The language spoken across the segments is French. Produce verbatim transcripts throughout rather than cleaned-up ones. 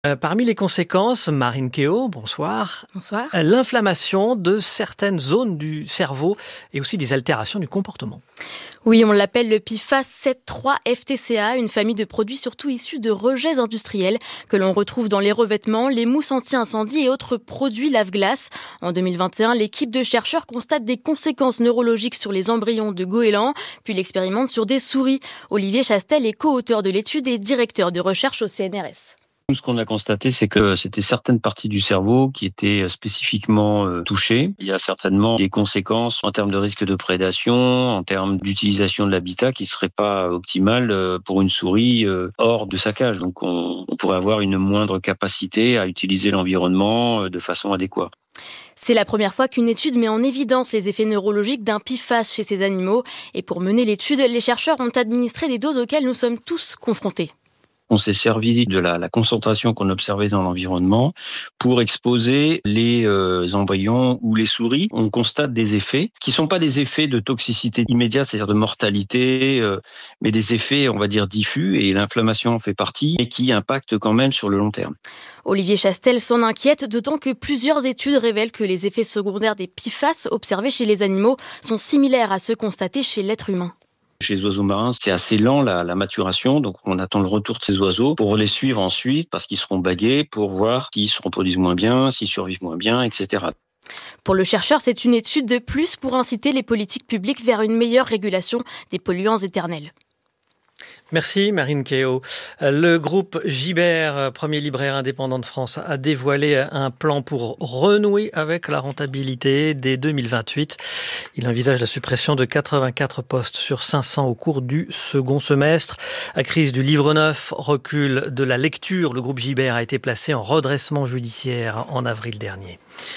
Euh, parmi les conséquences, Marine Quéot, bonsoir. Bonsoir. Euh, L'inflammation de certaines zones du cerveau et aussi des altérations du comportement. Oui, on l'appelle le P F A S sept trois F T C A, une famille de produits surtout issus de rejets industriels que l'on retrouve dans les revêtements, les mousses anti-incendie et autres produits lave-glace. En deux mille vingt et un, l'équipe de chercheurs constate des conséquences neurologiques sur les embryons de goélands, puis l'expérimente sur des souris. Olivier Chastel est co-auteur de l'étude et directeur de recherche au C N R S. Nous, ce qu'on a constaté, c'est que c'était certaines parties du cerveau qui étaient spécifiquement euh, touchées. Il y a certainement des conséquences en termes de risque de prédation, en termes d'utilisation de l'habitat qui ne seraient pas optimales euh, pour une souris euh, hors de sa cage. Donc, on, on pourrait avoir une moindre capacité à utiliser l'environnement euh, de façon adéquate. C'est la première fois qu'une étude met en évidence les effets neurologiques d'un P F A S chez ces animaux. Et pour mener l'étude, les chercheurs ont administré les doses auxquelles nous sommes tous confrontés. On s'est servi de la, la concentration qu'on observait dans l'environnement pour exposer les euh, embryons ou les souris. On constate des effets qui ne sont pas des effets de toxicité immédiate, c'est-à-dire de mortalité, euh, mais des effets, on va dire, diffus, et l'inflammation en fait partie, et qui impactent quand même sur le long terme. Olivier Chastel s'en inquiète, d'autant que plusieurs études révèlent que les effets secondaires des P F A S observés chez les animaux sont similaires à ceux constatés chez l'être humain. Chez les oiseaux marins, c'est assez lent la, la maturation, donc on attend le retour de ces oiseaux pour les suivre ensuite, parce qu'ils seront bagués, pour voir s'ils se reproduisent moins bien, s'ils survivent moins bien, et cetera. Pour le chercheur, c'est une étude de plus pour inciter les politiques publiques vers une meilleure régulation des polluants éternels. Merci Marine Quéot. Le groupe Gibert, premier libraire indépendant de France, a dévoilé un plan pour renouer avec la rentabilité dès deux mille vingt-huit. Il envisage la suppression de quatre-vingt-quatre postes sur cinq cents au cours du second semestre. À crise du livre neuf, recul de la lecture, le groupe Gibert a été placé en redressement judiciaire en avril dernier.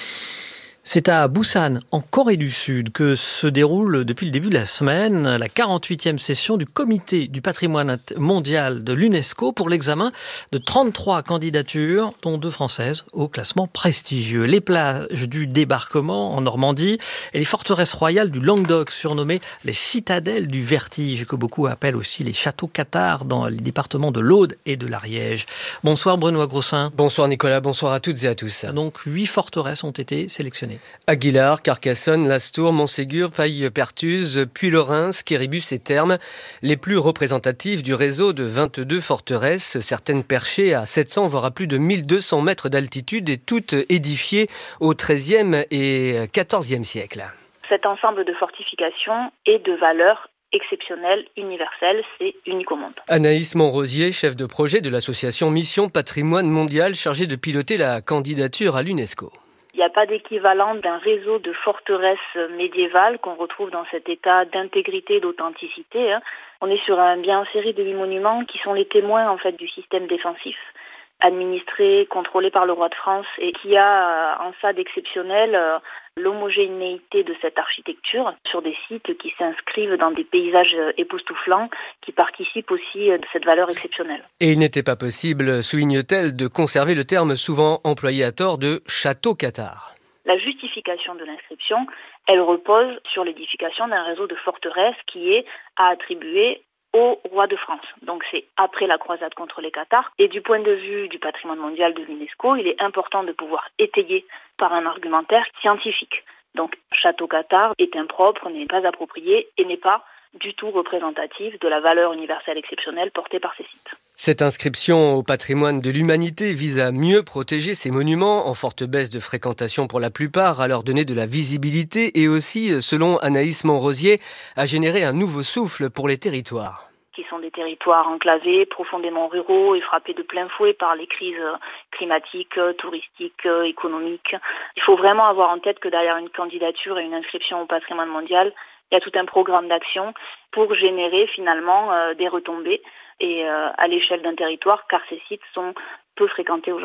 C'est à Busan, en Corée du Sud, que se déroule depuis le début de la semaine la quarante-huitième session du Comité du patrimoine mondial de l'UNESCO pour l'examen de trente-trois candidatures, dont deux françaises, au classement prestigieux. Les plages du débarquement en Normandie et les forteresses royales du Languedoc, surnommées les citadelles du vertige, que beaucoup appellent aussi les châteaux cathares dans les départements de l'Aude et de l'Ariège. Bonsoir Benoît Grossin. Bonsoir Nicolas, bonsoir à toutes et à tous. Donc huit forteresses ont été sélectionnées. Aguilar, Carcassonne, Lastour, Montségur, Paille-Perthuse, Puy-Lorens, Quéribus et Thermes, les plus représentatives du réseau de vingt-deux forteresses, certaines perchées à sept cents voire à plus de mille deux cents mètres d'altitude et toutes édifiées au treizième et quatorzième siècle. Cet ensemble de fortifications est de valeur exceptionnelle, universelle, c'est unique au monde. Anaïs Monrosier, chef de projet de l'association Mission Patrimoine Mondial, chargée de piloter la candidature à l'UNESCO. Il n'y a pas d'équivalent d'un réseau de forteresses médiévales qu'on retrouve dans cet état d'intégrité, d'authenticité. On est sur un bien série de huit monuments qui sont les témoins en fait du système défensif, administré, contrôlé par le roi de France et qui a en ça d'exceptionnel l'homogénéité de cette architecture sur des sites qui s'inscrivent dans des paysages époustouflants qui participent aussi de cette valeur exceptionnelle. Et il n'était pas possible, souligne-t-elle, de conserver le terme souvent employé à tort de château cathare. La justification de l'inscription, elle repose sur l'édification d'un réseau de forteresses qui est à attribuer au roi de France. Donc c'est après la croisade contre les Cathares. Et du point de vue du patrimoine mondial de l'UNESCO, il est important de pouvoir étayer par un argumentaire scientifique. Donc château cathare est impropre, n'est pas approprié et n'est pas du tout représentatif de la valeur universelle exceptionnelle portée par ces sites. Cette inscription au patrimoine de l'humanité vise à mieux protéger ces monuments, en forte baisse de fréquentation pour la plupart, à leur donner de la visibilité et aussi, selon Anaïs Monrosier, à générer un nouveau souffle pour les territoires. Qui sont des territoires enclavés, profondément ruraux et frappés de plein fouet par les crises climatiques, touristiques, économiques. Il faut vraiment avoir en tête que derrière une candidature et une inscription au patrimoine mondial, il y a tout un programme d'action pour générer finalement euh, des retombées et euh, à l'échelle d'un territoire, car ces sites sont peu fréquentés aujourd'hui.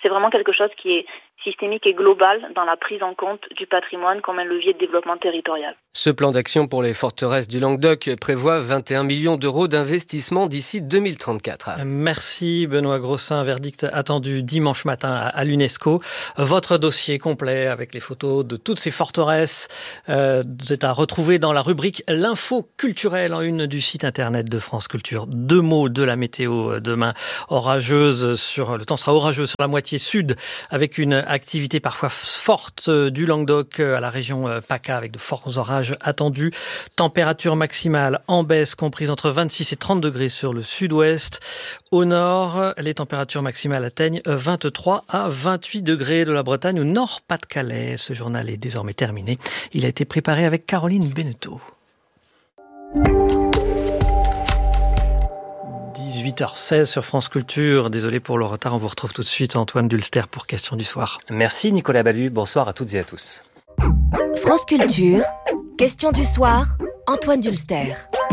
c'est vraiment quelque chose qui est systémique et global dans la prise en compte du patrimoine comme un levier de développement territorial. Ce plan d'action pour les forteresses du Languedoc prévoit vingt et un millions d'euros d'investissement d'ici deux mille trente-quatre. Merci Benoît Grossin, verdict attendu dimanche matin à l'UNESCO. Votre dossier complet avec les photos de toutes ces forteresses euh, est à retrouver dans la rubrique L'info culturelle en une du site internet de France Culture. Deux mots de la météo demain, orageuse sur, le temps sera orageux sur la moitié sud avec une activité parfois forte du Languedoc à la région PACA avec de forts orages attendus. Température maximale en baisse comprise entre vingt-six et trente degrés sur le sud-ouest. Au nord, les températures maximales atteignent vingt-trois à vingt-huit degrés de la Bretagne au Nord-Pas-de-Calais. Ce journal est désormais terminé. Il a été préparé avec Caroline Beneteau. dix-huit heures seize sur France Culture. Désolé pour le retard, on vous retrouve tout de suite. Antoine Dulster pour Question du soir. Merci Nicolas Ballu, bonsoir à toutes et à tous. France Culture, Question du soir, Antoine Dulster.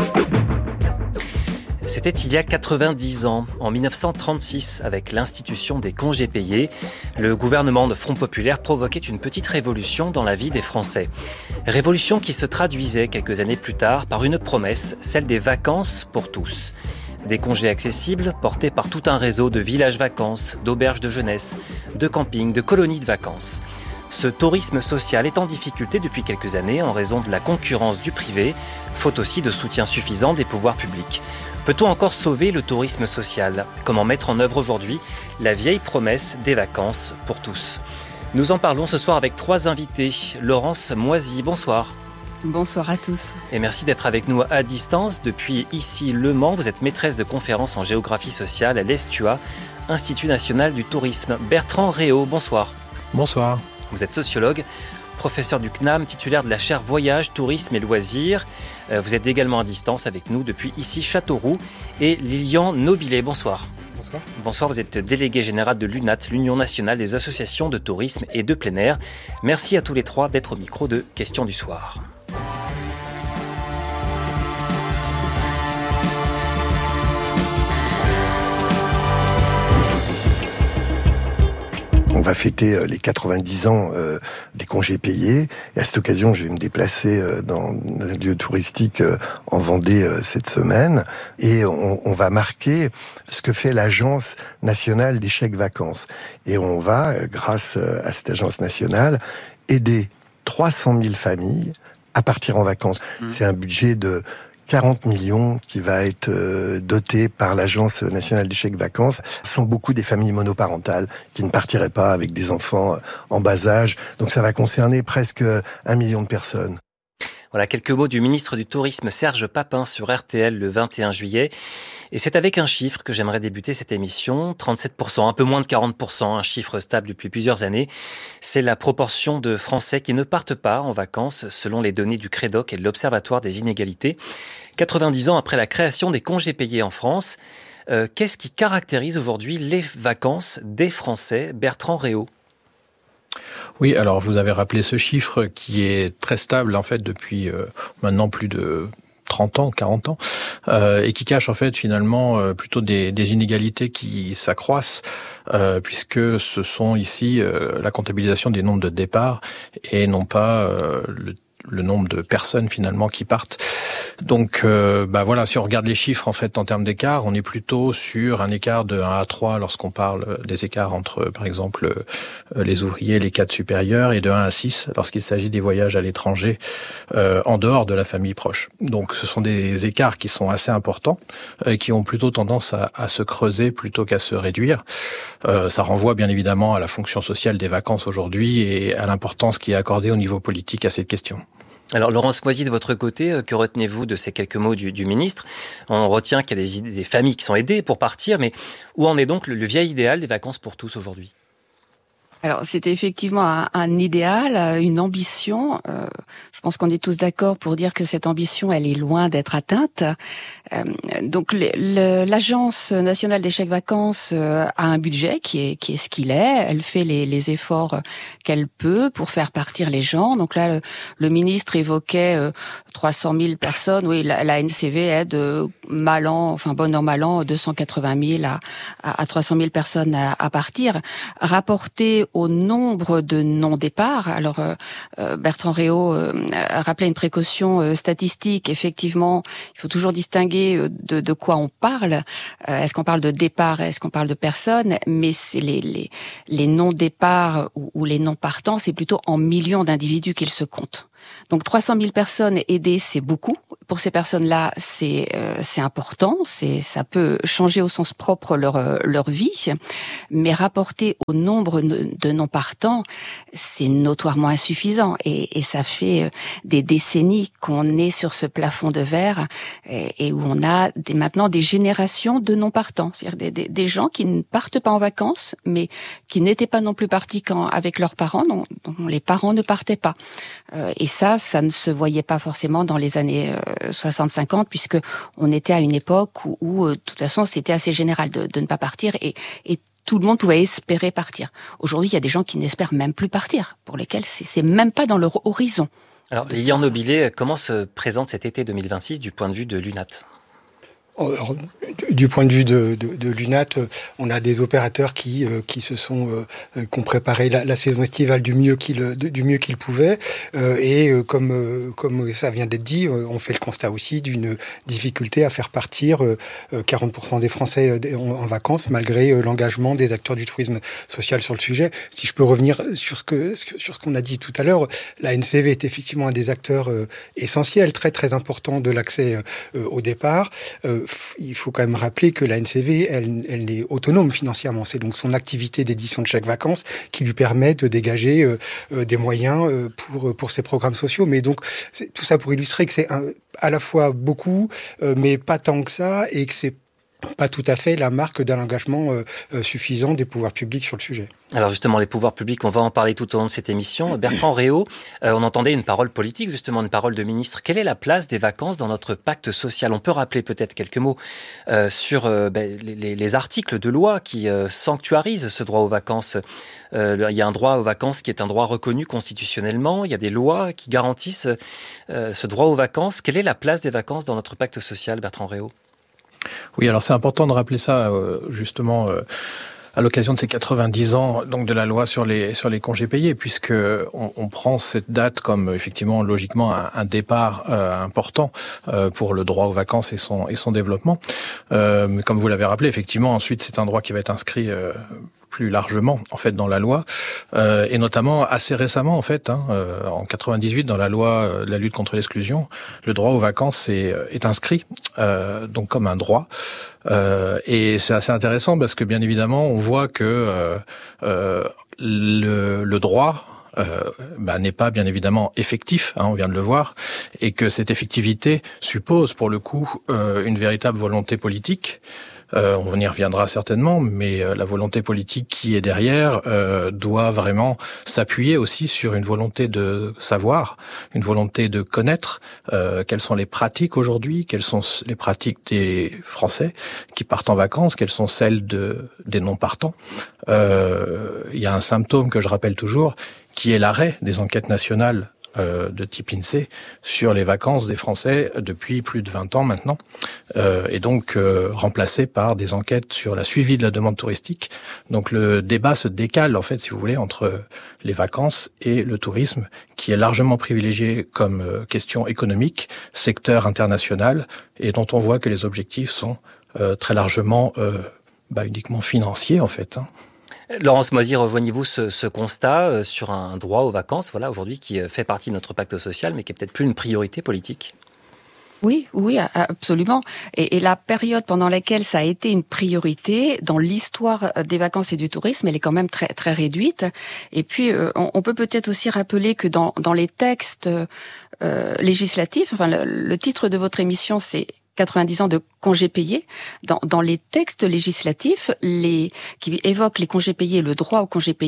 C'était il y a quatre-vingt-dix ans, en dix-neuf cent trente-six, avec l'institution des congés payés, le gouvernement de Front Populaire provoquait une petite révolution dans la vie des Français. Révolution qui se traduisait quelques années plus tard par une promesse, celle des vacances pour tous. Des congés accessibles portés par tout un réseau de villages vacances, d'auberges de jeunesse, de campings, de colonies de vacances. Ce tourisme social est en difficulté depuis quelques années en raison de la concurrence du privé, faute aussi de soutien suffisant des pouvoirs publics. Peut-on encore sauver le tourisme social ? Comment mettre en œuvre aujourd'hui la vieille promesse des vacances pour tous ? Nous en parlons ce soir avec trois invités. Laurence Moisy, bonsoir. Bonsoir à tous. Et merci d'être avec nous à distance depuis ici Le Mans. Vous êtes maîtresse de conférences en géographie sociale à l'E S T U A, Institut National du Tourisme. Bertrand Réau, bonsoir. Bonsoir. Vous êtes sociologue, professeur du C N A M, titulaire de la chaire Voyage, Tourisme et Loisirs. Vous êtes également à distance avec nous depuis ici Châteauroux. Et Lilian Nobilet, bonsoir. Bonsoir. Bonsoir, vous êtes délégué général de l'U N A T, l'Union nationale des associations de tourisme et de plein air. Merci à tous les trois d'être au micro de Question du soir. On va fêter les quatre-vingt-dix ans euh, des congés payés. Et à cette occasion, je vais me déplacer euh, dans un lieu touristique euh, en Vendée euh, cette semaine. Et on, on va marquer ce que fait l'Agence nationale des chèques vacances. Et on va, euh, grâce euh, à cette agence nationale, aider trois cent mille familles à partir en vacances. Mmh. C'est un budget de quarante millions qui va être euh, doté par l'Agence nationale du chèque vacances. Ce sont beaucoup des familles monoparentales qui ne partiraient pas avec des enfants en bas âge. Donc ça va concerner presque un million de personnes. Voilà quelques mots du ministre du Tourisme Serge Papin sur R T L le vingt et un juillet. Et c'est avec un chiffre que j'aimerais débuter cette émission. trente-sept pour cent, un peu moins de quarante pour cent, un chiffre stable depuis plusieurs années. C'est la proportion de Français qui ne partent pas en vacances selon les données du Crédoc et de l'Observatoire des inégalités. quatre-vingt-dix ans après la création des congés payés en France, euh, qu'est-ce qui caractérise aujourd'hui les vacances des Français ? Bertrand Réau. Oui, alors vous avez rappelé ce chiffre qui est très stable en fait depuis euh, maintenant plus de trente ans, quarante ans, euh, et qui cache en fait finalement euh, plutôt des, des inégalités qui s'accroissent, euh, puisque ce sont ici euh, la comptabilisation des nombres de départs et non pas euh, le le nombre de personnes finalement qui partent. Donc euh, bah voilà, si on regarde les chiffres en fait en termes d'écart, on est plutôt sur un écart de un à trois lorsqu'on parle des écarts entre par exemple euh, les ouvriers et les cadres supérieurs, et de un à six lorsqu'il s'agit des voyages à l'étranger euh, en dehors de la famille proche. Donc ce sont des écarts qui sont assez importants et qui ont plutôt tendance à, à se creuser plutôt qu'à se réduire. Euh, ça renvoie bien évidemment à la fonction sociale des vacances aujourd'hui et à l'importance qui est accordée au niveau politique à cette question. Alors Laurence Moisy, de votre côté, que retenez-vous de ces quelques mots du, du ministre ? On retient qu'il y a des, des familles qui sont aidées pour partir, mais où en est donc le, le vieil idéal des vacances pour tous aujourd'hui ? Alors, c'était effectivement un, un idéal, une ambition. Euh, je pense qu'on est tous d'accord pour dire que cette ambition, elle est loin d'être atteinte. Euh, donc, le, le, l'Agence nationale des chèques vacances euh, a un budget qui est, qui est ce qu'il est. Elle fait les, les efforts qu'elle peut pour faire partir les gens. Donc là, le, le ministre évoquait euh, trois cent mille personnes. Oui, la, la N C V aide euh, mal an, enfin bon an, mal an, deux cent quatre-vingt mille à, à, à trois cent mille personnes à, à partir. Rapporté au nombre de non-départs. Alors, euh, Bertrand Réau euh, rappelait une précaution euh, statistique. Effectivement, il faut toujours distinguer euh, de, de quoi on parle. Euh, est-ce qu'on parle de départ, est-ce qu'on parle de personnes? Mais c'est les, les, les non-départs ou, ou les non-partants, c'est plutôt en millions d'individus qu'ils se comptent. Donc trois cent mille personnes aidées, c'est beaucoup. Pour ces personnes-là, c'est euh, c'est important, c'est ça peut changer au sens propre leur euh, leur vie, mais rapporté au nombre de non-partants, c'est notoirement insuffisant et, et ça fait des décennies qu'on est sur ce plafond de verre et, et où on a des, maintenant des générations de non-partants, c'est-à-dire des, des, des gens qui ne partent pas en vacances, mais qui n'étaient pas non plus partis quand avec leurs parents, dont, dont les parents ne partaient pas. Euh, et ça, ça ne se voyait pas forcément dans les années euh, soixante cinquante, puisque on était à une époque où, où de toute façon, c'était assez général de, de ne pas partir et, et tout le monde pouvait espérer partir. Aujourd'hui, il y a des gens qui n'espèrent même plus partir, pour lesquels c'est, c'est même pas dans leur horizon. Alors, Lilian Nobilet, comment se présente cet été deux mille vingt-six du point de vue de l'U N A T ? Alors, du point de vue de, de, de l'U N A T, on a des opérateurs qui euh, qui se sont euh, qui ont préparé la, la saison estivale du mieux qu'ils du mieux qu'ils pouvaient euh, et euh, comme euh, comme ça vient d'être dit, euh, on fait le constat aussi d'une difficulté à faire partir euh, quarante pour cent des Français en, en vacances malgré euh, l'engagement des acteurs du tourisme social sur le sujet. Si je peux revenir sur ce que sur ce qu'on a dit tout à l'heure, la N C V est effectivement un des acteurs euh, essentiels, très très important de l'accès euh, au départ. Euh, Il faut quand même rappeler que la N C V, elle, elle est autonome financièrement. C'est donc son activité d'édition de chèques vacances qui lui permet de dégager euh, euh, des moyens euh, pour pour ses programmes sociaux. Mais donc c'est, tout ça pour illustrer que c'est un, à la fois beaucoup, euh, mais pas tant que ça, et que c'est pas tout à fait la marque d'un engagement euh, suffisant des pouvoirs publics sur le sujet. Alors justement, les pouvoirs publics, on va en parler tout au long de cette émission. Bertrand Réau, euh, on entendait une parole politique, justement une parole de ministre. Quelle est la place des vacances dans notre pacte social ? On peut rappeler peut-être quelques mots euh, sur euh, ben, les, les articles de loi qui euh, sanctuarisent ce droit aux vacances. Euh, il y a un droit aux vacances qui est un droit reconnu constitutionnellement. Il y a des lois qui garantissent euh, ce droit aux vacances. Quelle est la place des vacances dans notre pacte social, Bertrand Réau ? Oui, alors c'est important de rappeler ça euh, justement euh, à l'occasion de ces quatre-vingt-dix ans donc de la loi sur les sur les congés payés, puisque on, on prend cette date comme effectivement logiquement un, un départ euh, important euh, pour le droit aux vacances et son et son développement. Euh, mais comme vous l'avez rappelé, effectivement ensuite c'est un droit qui va être inscrit euh, plus largement en fait dans la loi euh, et notamment assez récemment en fait hein, euh, en quatre-vingt-dix-huit dans la loi euh, de la lutte contre l'exclusion, le droit aux vacances est, est inscrit euh, donc comme un droit euh, et c'est assez intéressant parce que bien évidemment on voit que euh, euh, le, le droit Euh, bah, n'est pas bien évidemment effectif, hein, on vient de le voir, et que cette effectivité suppose pour le coup euh, une véritable volonté politique. Euh, on y reviendra certainement, mais euh, la volonté politique qui est derrière euh, doit vraiment s'appuyer aussi sur une volonté de savoir, une volonté de connaître euh, quelles sont les pratiques aujourd'hui, quelles sont les pratiques des Français qui partent en vacances, quelles sont celles de des non-partants. Euh, il y a un symptôme que je rappelle toujours, qui est l'arrêt des enquêtes nationales euh, de type INSEE sur les vacances des Français depuis plus de vingt ans maintenant, euh, et donc euh, remplacé par des enquêtes sur la suivi de la demande touristique. Donc le débat se décale en fait, si vous voulez, entre les vacances et le tourisme, qui est largement privilégié comme euh, question économique, secteur international, et dont on voit que les objectifs sont euh, très largement euh, bah, uniquement financiers en fait, hein. Laurence Moisy, rejoignez-vous ce, ce constat sur un droit aux vacances, voilà, aujourd'hui qui fait partie de notre pacte social, mais qui est peut-être plus une priorité politique ? Oui, oui, absolument. Et, et la période pendant laquelle ça a été une priorité dans l'histoire des vacances et du tourisme, elle est quand même très très réduite. Et puis, euh, on, on peut peut-être aussi rappeler que dans dans les textes euh, législatifs, enfin le, le titre de votre émission, c'est quatre-vingt-dix ans de congés payés. Dans, dans les textes législatifs, les, qui évoquent les congés payés, le droit aux congés payés,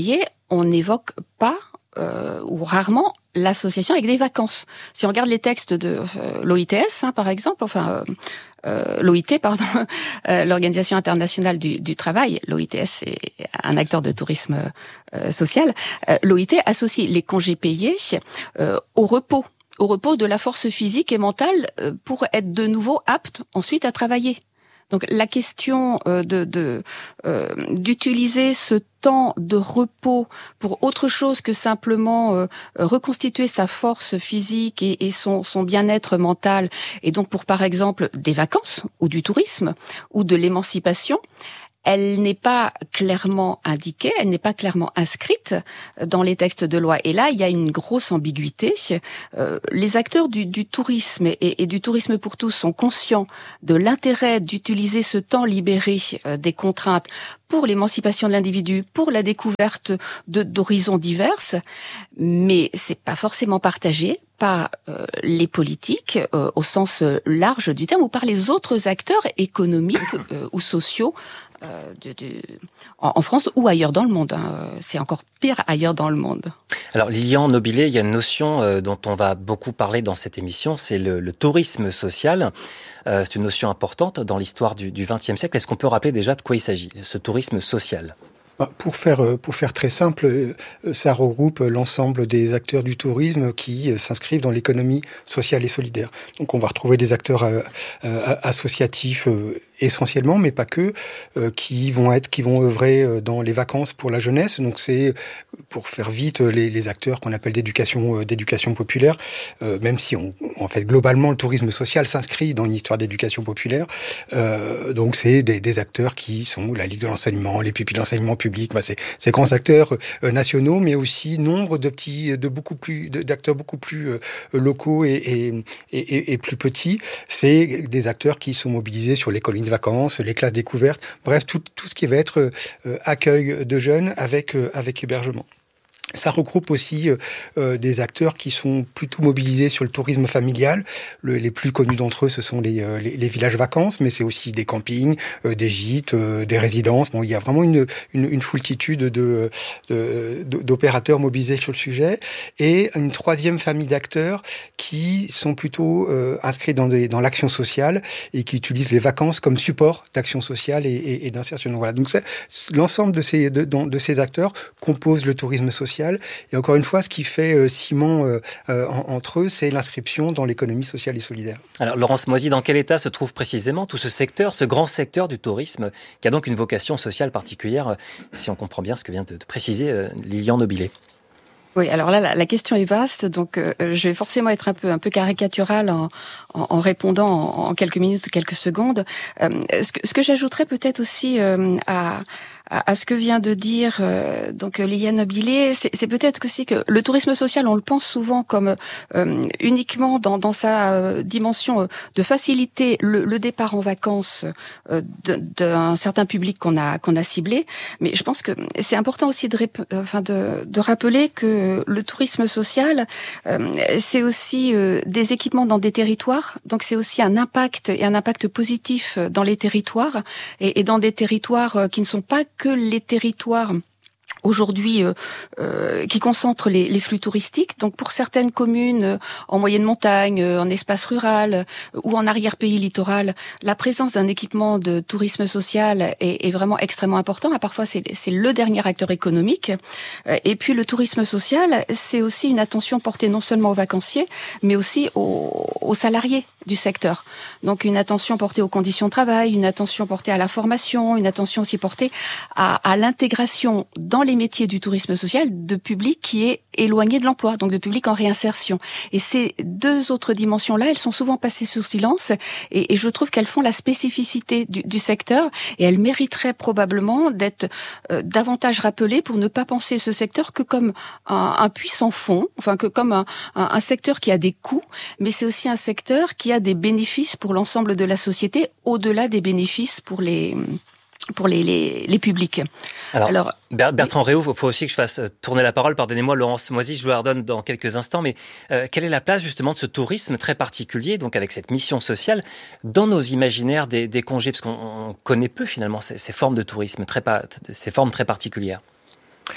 on n'évoque pas euh, ou rarement l'association avec des vacances. Si on regarde les textes de euh, l'O I T S, hein, par exemple, enfin euh, euh, l'O I T, pardon, euh, l'Organisation internationale du, du travail, l'O I T S est un acteur de tourisme euh, social, euh, l'O I T associe les congés payés euh, au repos, au repos de la force physique et mentale euh, pour être de nouveau apte ensuite à travailler. Donc la question euh, de, de euh, d'utiliser ce temps de repos pour autre chose que simplement euh, reconstituer sa force physique et, et son, son bien-être mental, et donc pour par exemple des vacances ou du tourisme ou de l'émancipation, elle n'est pas clairement indiquée, elle n'est pas clairement inscrite dans les textes de loi. Et là, il y a une grosse ambiguïté. Euh, les acteurs du, du tourisme et, et du tourisme pour tous sont conscients de l'intérêt d'utiliser ce temps libéré euh, des contraintes pour l'émancipation de l'individu, pour la découverte de, d'horizons diverses, mais c'est pas forcément partagé par euh, les politiques euh, au sens large du terme ou par les autres acteurs économiques euh, ou sociaux euh, de, de, en, en France ou ailleurs dans le monde. Hein. C'est encore pire ailleurs dans le monde. Alors Lilian Nobilet, il y a une notion euh, dont on va beaucoup parler dans cette émission, c'est le, le tourisme social. Euh, c'est une notion importante dans l'histoire du, du vingtième siècle. Est-ce qu'on peut rappeler déjà de quoi il s'agit, ce tourisme social ? Pour faire, pour faire très simple, ça regroupe l'ensemble des acteurs du tourisme qui s'inscrivent dans l'économie sociale et solidaire. Donc on va retrouver des acteurs euh, associatifs euh, essentiellement, mais pas que, euh, qui vont être, qui vont œuvrer dans les vacances pour la jeunesse. Donc c'est, pour faire vite, les, les acteurs qu'on appelle d'éducation, euh, d'éducation populaire, euh, même si on, en fait globalement le tourisme social s'inscrit dans une histoire d'éducation populaire. Euh, donc c'est des, des acteurs qui sont la Ligue de l'enseignement, les pupilles de l'enseignement public. Bah c'est ces grands acteurs euh, nationaux, mais aussi nombre de petits, de beaucoup plus, de, d'acteurs beaucoup plus euh, locaux et, et, et, et plus petits. C'est des acteurs qui sont mobilisés sur les colonies de vacances, les classes découvertes, bref, tout, tout ce qui va être euh, accueil de jeunes avec, euh, avec hébergement. Ça regroupe aussi euh, des acteurs qui sont plutôt mobilisés sur le tourisme familial. Le, les plus connus d'entre eux, ce sont les, euh, les, les villages vacances, mais c'est aussi des campings, euh, des gîtes, euh, des résidences. Bon, il y a vraiment une, une, une foultitude de, de, d'opérateurs mobilisés sur le sujet. Et une troisième famille d'acteurs qui sont plutôt euh, inscrits dans, des, dans l'action sociale et qui utilisent les vacances comme support d'action sociale et, et, et d'insertion. Donc, voilà. Donc c'est, l'ensemble de ces, de, de ces acteurs compose le tourisme social. Et encore une fois, ce qui fait euh, ciment euh, euh, en, entre eux, c'est l'inscription dans l'économie sociale et solidaire. Alors, Laurence Moisy, dans quel état se trouve précisément tout ce secteur, ce grand secteur du tourisme, qui a donc une vocation sociale particulière, si on comprend bien ce que vient de, de préciser euh, Lilian Nobilet? Oui, alors là, la, la question est vaste, donc euh, je vais forcément être un peu un peu caricaturale en, en, en répondant en, en quelques minutes, quelques secondes. Euh, ce que, ce que j'ajouterais peut-être aussi euh, à à ce que vient de dire euh, donc Lilian Nobilet, c'est, c'est peut-être aussi que le tourisme social, on le pense souvent comme euh, uniquement dans, dans sa euh, dimension euh, de faciliter le, le départ en vacances euh, de, d'un certain public qu'on a qu'on a ciblé. Mais je pense que c'est important aussi de, rép- enfin de, de rappeler que le tourisme social, euh, c'est aussi euh, des équipements dans des territoires. Donc c'est aussi un impact et un impact positif dans les territoires et, et dans des territoires qui ne sont pas que les territoires aujourd'hui euh, euh, qui concentrent les, les flux touristiques. Donc pour certaines communes euh, en moyenne montagne, euh, en espace rural euh, ou en arrière-pays littoral, la présence d'un équipement de tourisme social est, est vraiment extrêmement important. Et parfois c'est, c'est le dernier acteur économique. Euh, et puis le tourisme social, c'est aussi une attention portée non seulement aux vacanciers, mais aussi aux, aux salariés du secteur. Donc une attention portée aux conditions de travail, une attention portée à la formation, une attention aussi portée à, à l'intégration dans les métiers du tourisme social de public qui est éloigné de l'emploi, donc de public en réinsertion. Et ces deux autres dimensions-là, elles sont souvent passées sous silence et, et je trouve qu'elles font la spécificité du, du secteur et elles mériteraient probablement d'être euh, davantage rappelées pour ne pas penser ce secteur que comme un, un puissant fond, enfin que comme un, un, un secteur qui a des coûts, mais c'est aussi un secteur qui a des bénéfices pour l'ensemble de la société, au-delà des bénéfices pour les pour les, les, les publics. Alors, Alors Bertrand Réau, il faut aussi que je fasse tourner la parole. Pardonnez-moi, Laurence Moisy, je vous la redonne dans quelques instants. Mais euh, quelle est la place justement de ce tourisme très particulier, donc avec cette mission sociale, dans nos imaginaires des, des congés? Parce qu'on connaît peu finalement ces, ces formes de tourisme, très, ces formes très particulières.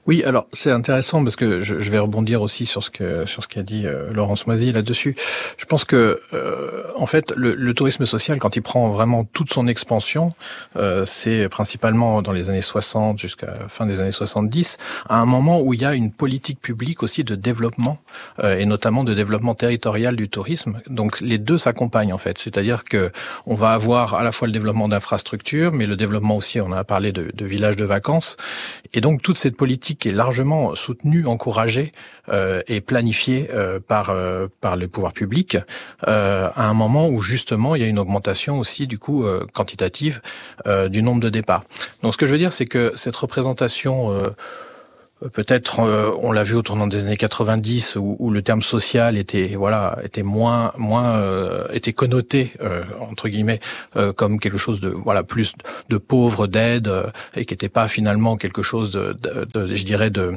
Oui, alors c'est intéressant parce que je, je vais rebondir aussi sur ce que sur ce qu'a dit euh, Laurence Moisy là-dessus. Je pense que euh, en fait le, le tourisme social, quand il prend vraiment toute son expansion, euh, c'est principalement dans les années soixante jusqu'à la fin des années soixante-dix, à un moment où il y a une politique publique aussi de développement euh, et notamment de développement territorial du tourisme. Donc les deux s'accompagnent en fait, c'est-à-dire que on va avoir à la fois le développement d'infrastructures, mais le développement aussi, on a parlé de, de villages de vacances, et donc toute cette politique qui est largement soutenue, encouragée euh, et planifiée euh, par euh, par les pouvoirs publics, euh, à un moment où justement il y a une augmentation aussi du coup euh, quantitative euh, du nombre de départs. Donc ce que je veux dire, c'est que cette représentation euh, peut-être, euh, on l'a vu au tournant des années quatre-vingt-dix, où, où le terme social était, voilà, était moins, moins, euh, était connoté euh, entre guillemets euh, comme quelque chose de, voilà, plus de pauvre, d'aide, euh, et qui n'était pas finalement quelque chose de, de, de je dirais, de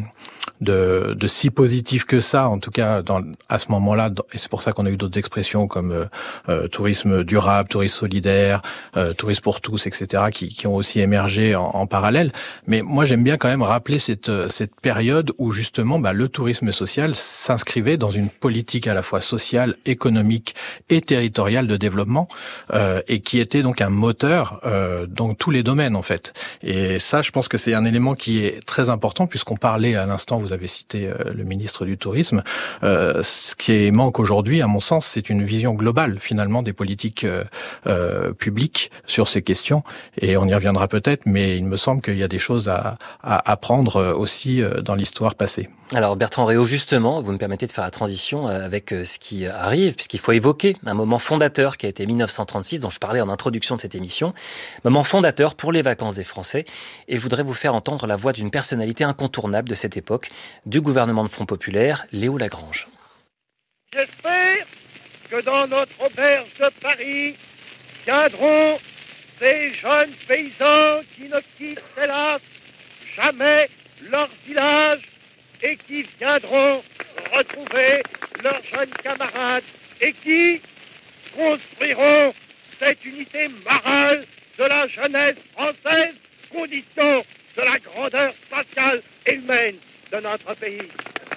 de, de si positif que ça, en tout cas dans, à ce moment-là, et c'est pour ça qu'on a eu d'autres expressions comme euh, euh, tourisme durable, tourisme solidaire, euh, tourisme pour tous, et cetera, qui, qui ont aussi émergé en, en parallèle. Mais moi, j'aime bien quand même rappeler cette, cette période où justement bah, le tourisme social s'inscrivait dans une politique à la fois sociale, économique et territoriale de développement, euh, et qui était donc un moteur euh, dans tous les domaines en fait. Et ça, je pense que c'est un élément qui est très important, puisqu'on parlait à l'instant, vous avez cité euh, le ministre du Tourisme. Euh, ce qui manque aujourd'hui, à mon sens, c'est une vision globale finalement des politiques euh, euh, publiques sur ces questions. Et on y reviendra peut-être, mais il me semble qu'il y a des choses à, à apprendre aussi euh, dans l'histoire passée. Alors Bertrand Réau, justement, vous me permettez de faire la transition avec ce qui arrive, puisqu'il faut évoquer un moment fondateur qui a été mille neuf cent trente-six, dont je parlais en introduction de cette émission, moment fondateur pour les vacances des Français. Et je voudrais vous faire entendre la voix d'une personnalité incontournable de cette époque, du gouvernement de Front Populaire, Léo Lagrange. J'espère que dans notre auberge de Paris viendront ces jeunes paysans qui ne quittent, hélas, jamais leur village et qui viendront retrouver leurs jeunes camarades et qui construiront cette unité morale de la jeunesse française, condition de la grandeur sociale et humaine de notre pays.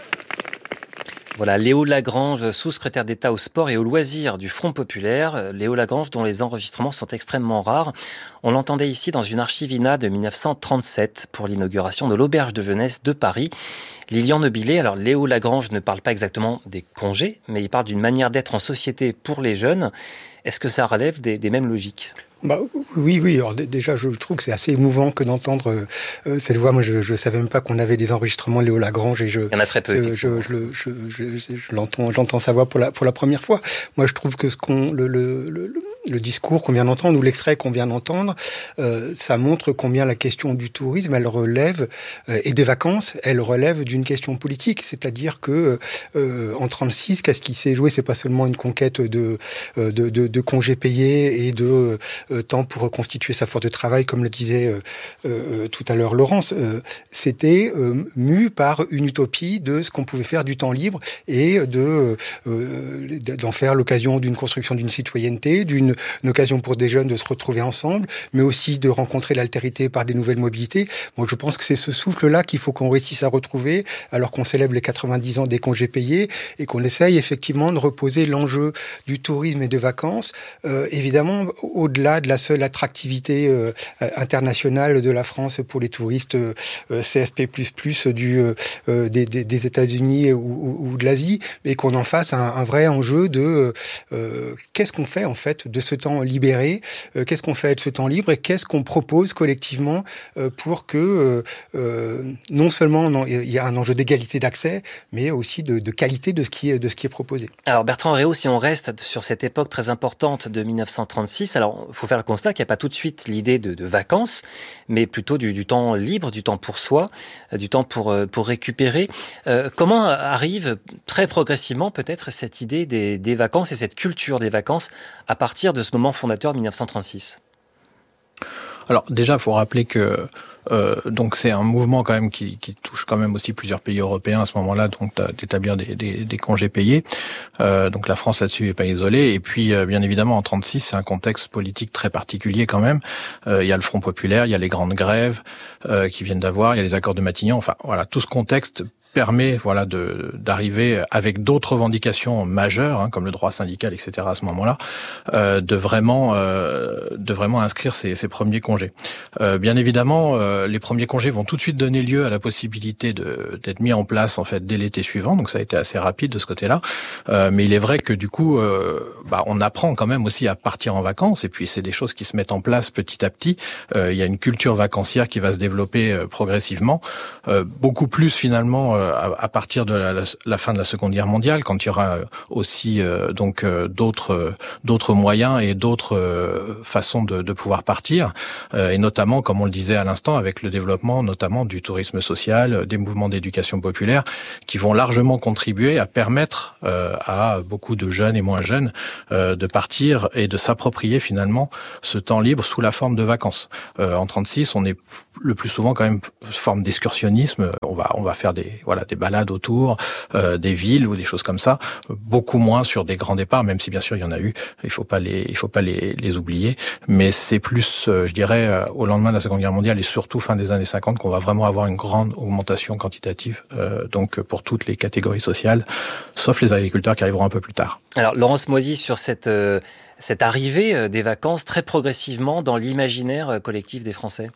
Voilà, Léo Lagrange, sous-secrétaire d'État au sport et aux loisirs du Front Populaire. Léo Lagrange, dont les enregistrements sont extrêmement rares. On l'entendait ici dans une archivina de mille neuf cent trente-sept pour l'inauguration de l'auberge de jeunesse de Paris. Lilian Nobilet, alors Léo Lagrange ne parle pas exactement des congés, mais il parle d'une manière d'être en société pour les jeunes. Est-ce que ça relève des, des mêmes logiques ? Bah, oui, oui. Alors, d- déjà, je trouve que c'est assez émouvant que d'entendre euh, cette voix. Moi, je ne savais même pas qu'on avait des enregistrements de Léo Lagrange. Et je, Il y en a très peu, je, je, je, je, je, je, je l'entends, j'entends sa voix pour la, pour la première fois. Moi, je trouve que ce qu'on, le, le, le, le discours qu'on vient d'entendre ou l'extrait qu'on vient d'entendre, euh, ça montre combien la question du tourisme, elle relève, euh, et des vacances, elle relève d'une question politique. C'est-à-dire que euh, en trente-six, qu'est-ce qui s'est joué ? C'est pas seulement une conquête de, de, de, de congés payés et de euh, temps pour reconstituer sa force de travail, comme le disait euh, euh, tout à l'heure Laurence. Euh, c'était euh, mu par une utopie de ce qu'on pouvait faire du temps libre et de euh, d'en faire l'occasion d'une construction d'une citoyenneté, d'une une occasion pour des jeunes de se retrouver ensemble, mais aussi de rencontrer l'altérité par des nouvelles mobilités. Moi, je pense que c'est ce souffle-là qu'il faut qu'on réussisse à retrouver, alors qu'on célèbre les quatre-vingt-dix ans des congés payés et qu'on essaye effectivement de reposer l'enjeu du tourisme et de vacances, euh, évidemment, au-delà de la seule attractivité euh, internationale de la France pour les touristes euh, C S P plus plus du, euh, des, des, des États-Unis ou, ou, ou de l'Asie, mais qu'on en fasse un, un vrai enjeu de euh, qu'est-ce qu'on fait en fait de ce temps libéré, euh, qu'est-ce qu'on fait de ce temps libre et qu'est-ce qu'on propose collectivement euh, pour que euh, non seulement non, il y a un enjeu d'égalité d'accès, mais aussi de, de qualité de ce qui est, de ce qui est proposé. Alors Bertrand Réau, si on reste sur cette époque très importante de mille neuf cent trente-six, alors il faut faire le constat qu'il n'y a pas tout de suite l'idée de, de vacances, mais plutôt du, du temps libre, du temps pour soi, du temps pour, pour récupérer. Euh, comment arrive très progressivement peut-être cette idée des, des vacances et cette culture des vacances à partir de ce moment fondateur mille neuf cent trente-six ? Alors déjà, il faut rappeler que Euh, donc c'est un mouvement quand même qui, qui touche quand même aussi plusieurs pays européens à ce moment-là, donc d'établir des, des, des congés payés. Euh, donc la France là-dessus n'est pas isolée. Et puis euh, bien évidemment en trente-six, c'est un contexte politique très particulier quand même. Euh, il y a le Front populaire, il y a les grandes grèves euh, qui viennent d'avoir, il y a les accords de Matignon. Enfin voilà, tout ce contexte permet voilà de d'arriver avec d'autres revendications majeures hein, comme le droit syndical et cetera à ce moment-là euh, de vraiment euh, de vraiment inscrire ces, ces premiers congés. Euh, bien évidemment euh, les premiers congés vont tout de suite donner lieu à la possibilité de d'être mis en place en fait dès l'été suivant, donc ça a été assez rapide de ce côté-là. Euh, mais il est vrai que du coup euh, bah on apprend quand même aussi à partir en vacances et puis c'est des choses qui se mettent en place petit à petit. Euh, il y a une culture vacancière qui va se développer euh, progressivement, euh, beaucoup plus finalement euh, à partir de la, la fin de la Seconde Guerre mondiale, quand il y aura aussi euh, donc euh, d'autres euh, d'autres moyens et d'autres euh, façons de, de pouvoir partir, euh, et notamment, comme on le disait à l'instant, avec le développement notamment du tourisme social, des mouvements d'éducation populaire, qui vont largement contribuer à permettre euh, à beaucoup de jeunes et moins jeunes euh, de partir et de s'approprier finalement ce temps libre sous la forme de vacances. Euh, en trente-six, on est le plus souvent quand même forme d'excursionnisme. On va on va faire des voilà des balades autour euh, des villes ou des choses comme ça, beaucoup moins sur des grands départs, même si bien sûr il y en a eu, il faut pas les il faut pas les les oublier, mais c'est plus euh, je dirais euh, au lendemain de la Seconde Guerre mondiale et surtout fin des années cinquante qu'on va vraiment avoir une grande augmentation quantitative euh, donc pour toutes les catégories sociales, sauf les agriculteurs qui arriveront un peu plus tard. Alors Laurence Moisy, sur cette euh, cette arrivée des vacances très progressivement dans l'imaginaire collectif des Français.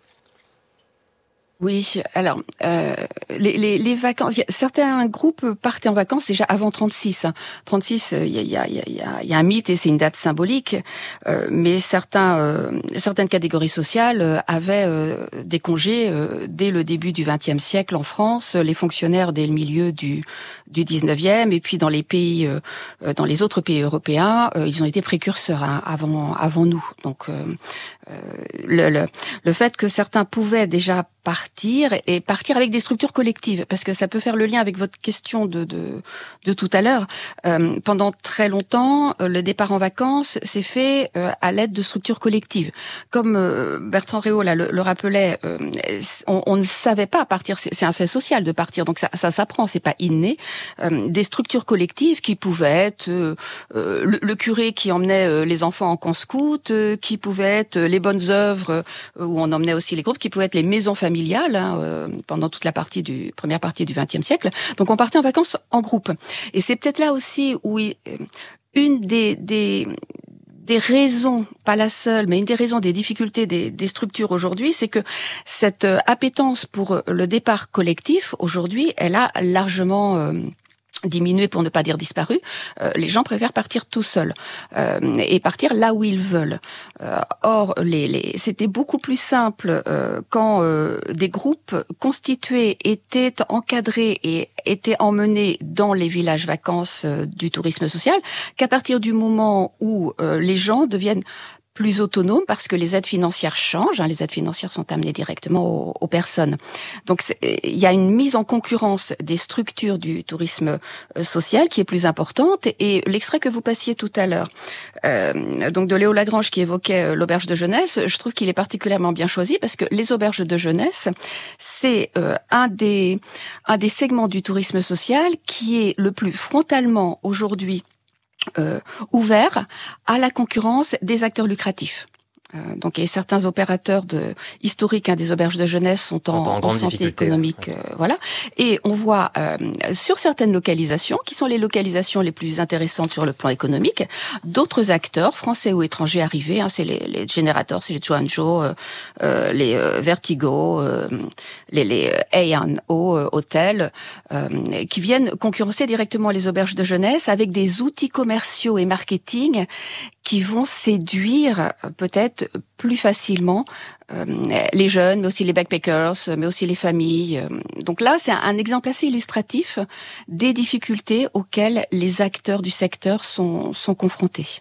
Oui, alors euh, les, les, les vacances. Certains groupes partaient en vacances déjà avant trente-six. trente-six, il y a, il y a, il y a, il y a un mythe et c'est une date symbolique. Euh, mais certains, euh, certaines catégories sociales avaient euh, des congés euh, dès le début du vingtième siècle en France. Les fonctionnaires dès le milieu du du dix-neuvième et puis dans les pays, euh, dans les autres pays européens, euh, ils ont été précurseurs hein, avant avant nous. Donc euh, euh, le, le le fait que certains pouvaient déjà partir et partir avec des structures collectives, parce que ça peut faire le lien avec votre question de de, de tout à l'heure. Euh, pendant très longtemps, le départ en vacances s'est fait euh, à l'aide de structures collectives. Comme euh, Bertrand Réau là, le, le rappelait, euh, on, on ne savait pas partir, c'est, c'est un fait social de partir, donc ça, ça s'apprend, c'est pas inné. Euh, des structures collectives qui pouvaient être euh, le, le curé qui emmenait euh, les enfants en camp scout, euh, qui pouvaient être les bonnes œuvres euh, où on emmenait aussi les groupes, qui pouvaient être les maisons familiales familiale hein, euh, pendant toute la partie du première partie du vingtième siècle. Donc on partait en vacances en groupe. Et c'est peut-être là aussi où il, une des des des raisons, pas la seule, mais une des raisons des difficultés des, des structures aujourd'hui, c'est que cette appétence pour le départ collectif aujourd'hui, elle a largement euh, diminué pour ne pas dire disparu. Euh, les gens préfèrent partir tout seuls euh, et partir là où ils veulent. Euh, or, les, les, c'était beaucoup plus simple euh, quand euh, des groupes constitués étaient encadrés et étaient emmenés dans les villages vacances euh, du tourisme social, qu'à partir du moment où euh, les gens deviennent plus autonome parce que les aides financières changent. Hein, les aides financières sont amenées directement aux, aux personnes. Donc il y a une mise en concurrence des structures du tourisme social qui est plus importante. Et l'extrait que vous passiez tout à l'heure, euh, donc de Léo Lagrange qui évoquait l'auberge de jeunesse, je trouve qu'il est particulièrement bien choisi parce que les auberges de jeunesse, c'est euh, un des un des segments du tourisme social qui est le plus frontalement aujourd'hui Euh, ouvert à la concurrence des acteurs lucratifs. Euh, donc, et certains opérateurs de, historiques hein, des auberges de jeunesse sont en, en, en grande santé économique, ouais. euh, voilà. Et on voit euh, sur certaines localisations, qui sont les localisations les plus intéressantes sur le plan économique, d'autres acteurs français ou étrangers arrivés. Hein, c'est les, les générateurs, c'est les Chuanzhou, euh, euh, les euh, Vertigo, euh, les, les A and O euh, hôtels, euh, qui viennent concurrencer directement les auberges de jeunesse avec des outils commerciaux et marketing qui vont séduire peut-être plus facilement euh, les jeunes, mais aussi les backpackers, mais aussi les familles. Donc là, c'est un exemple assez illustratif des difficultés auxquelles les acteurs du secteur sont, sont confrontés.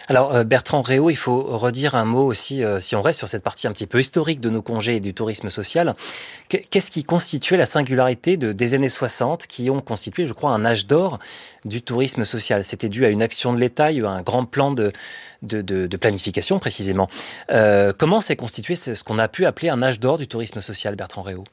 Alors Bertrand Réau, il faut redire un mot aussi, euh, si on reste sur cette partie un petit peu historique de nos congés et du tourisme social. Qu'est-ce qui constituait la singularité de, des années soixante, qui ont constitué, je crois, un âge d'or du tourisme social? C'était dû à une action de l'État, il y a eu un grand plan de, de, de, de planification précisément. Euh, comment s'est constitué ce, ce qu'on a pu appeler un âge d'or du tourisme social, Bertrand Réau?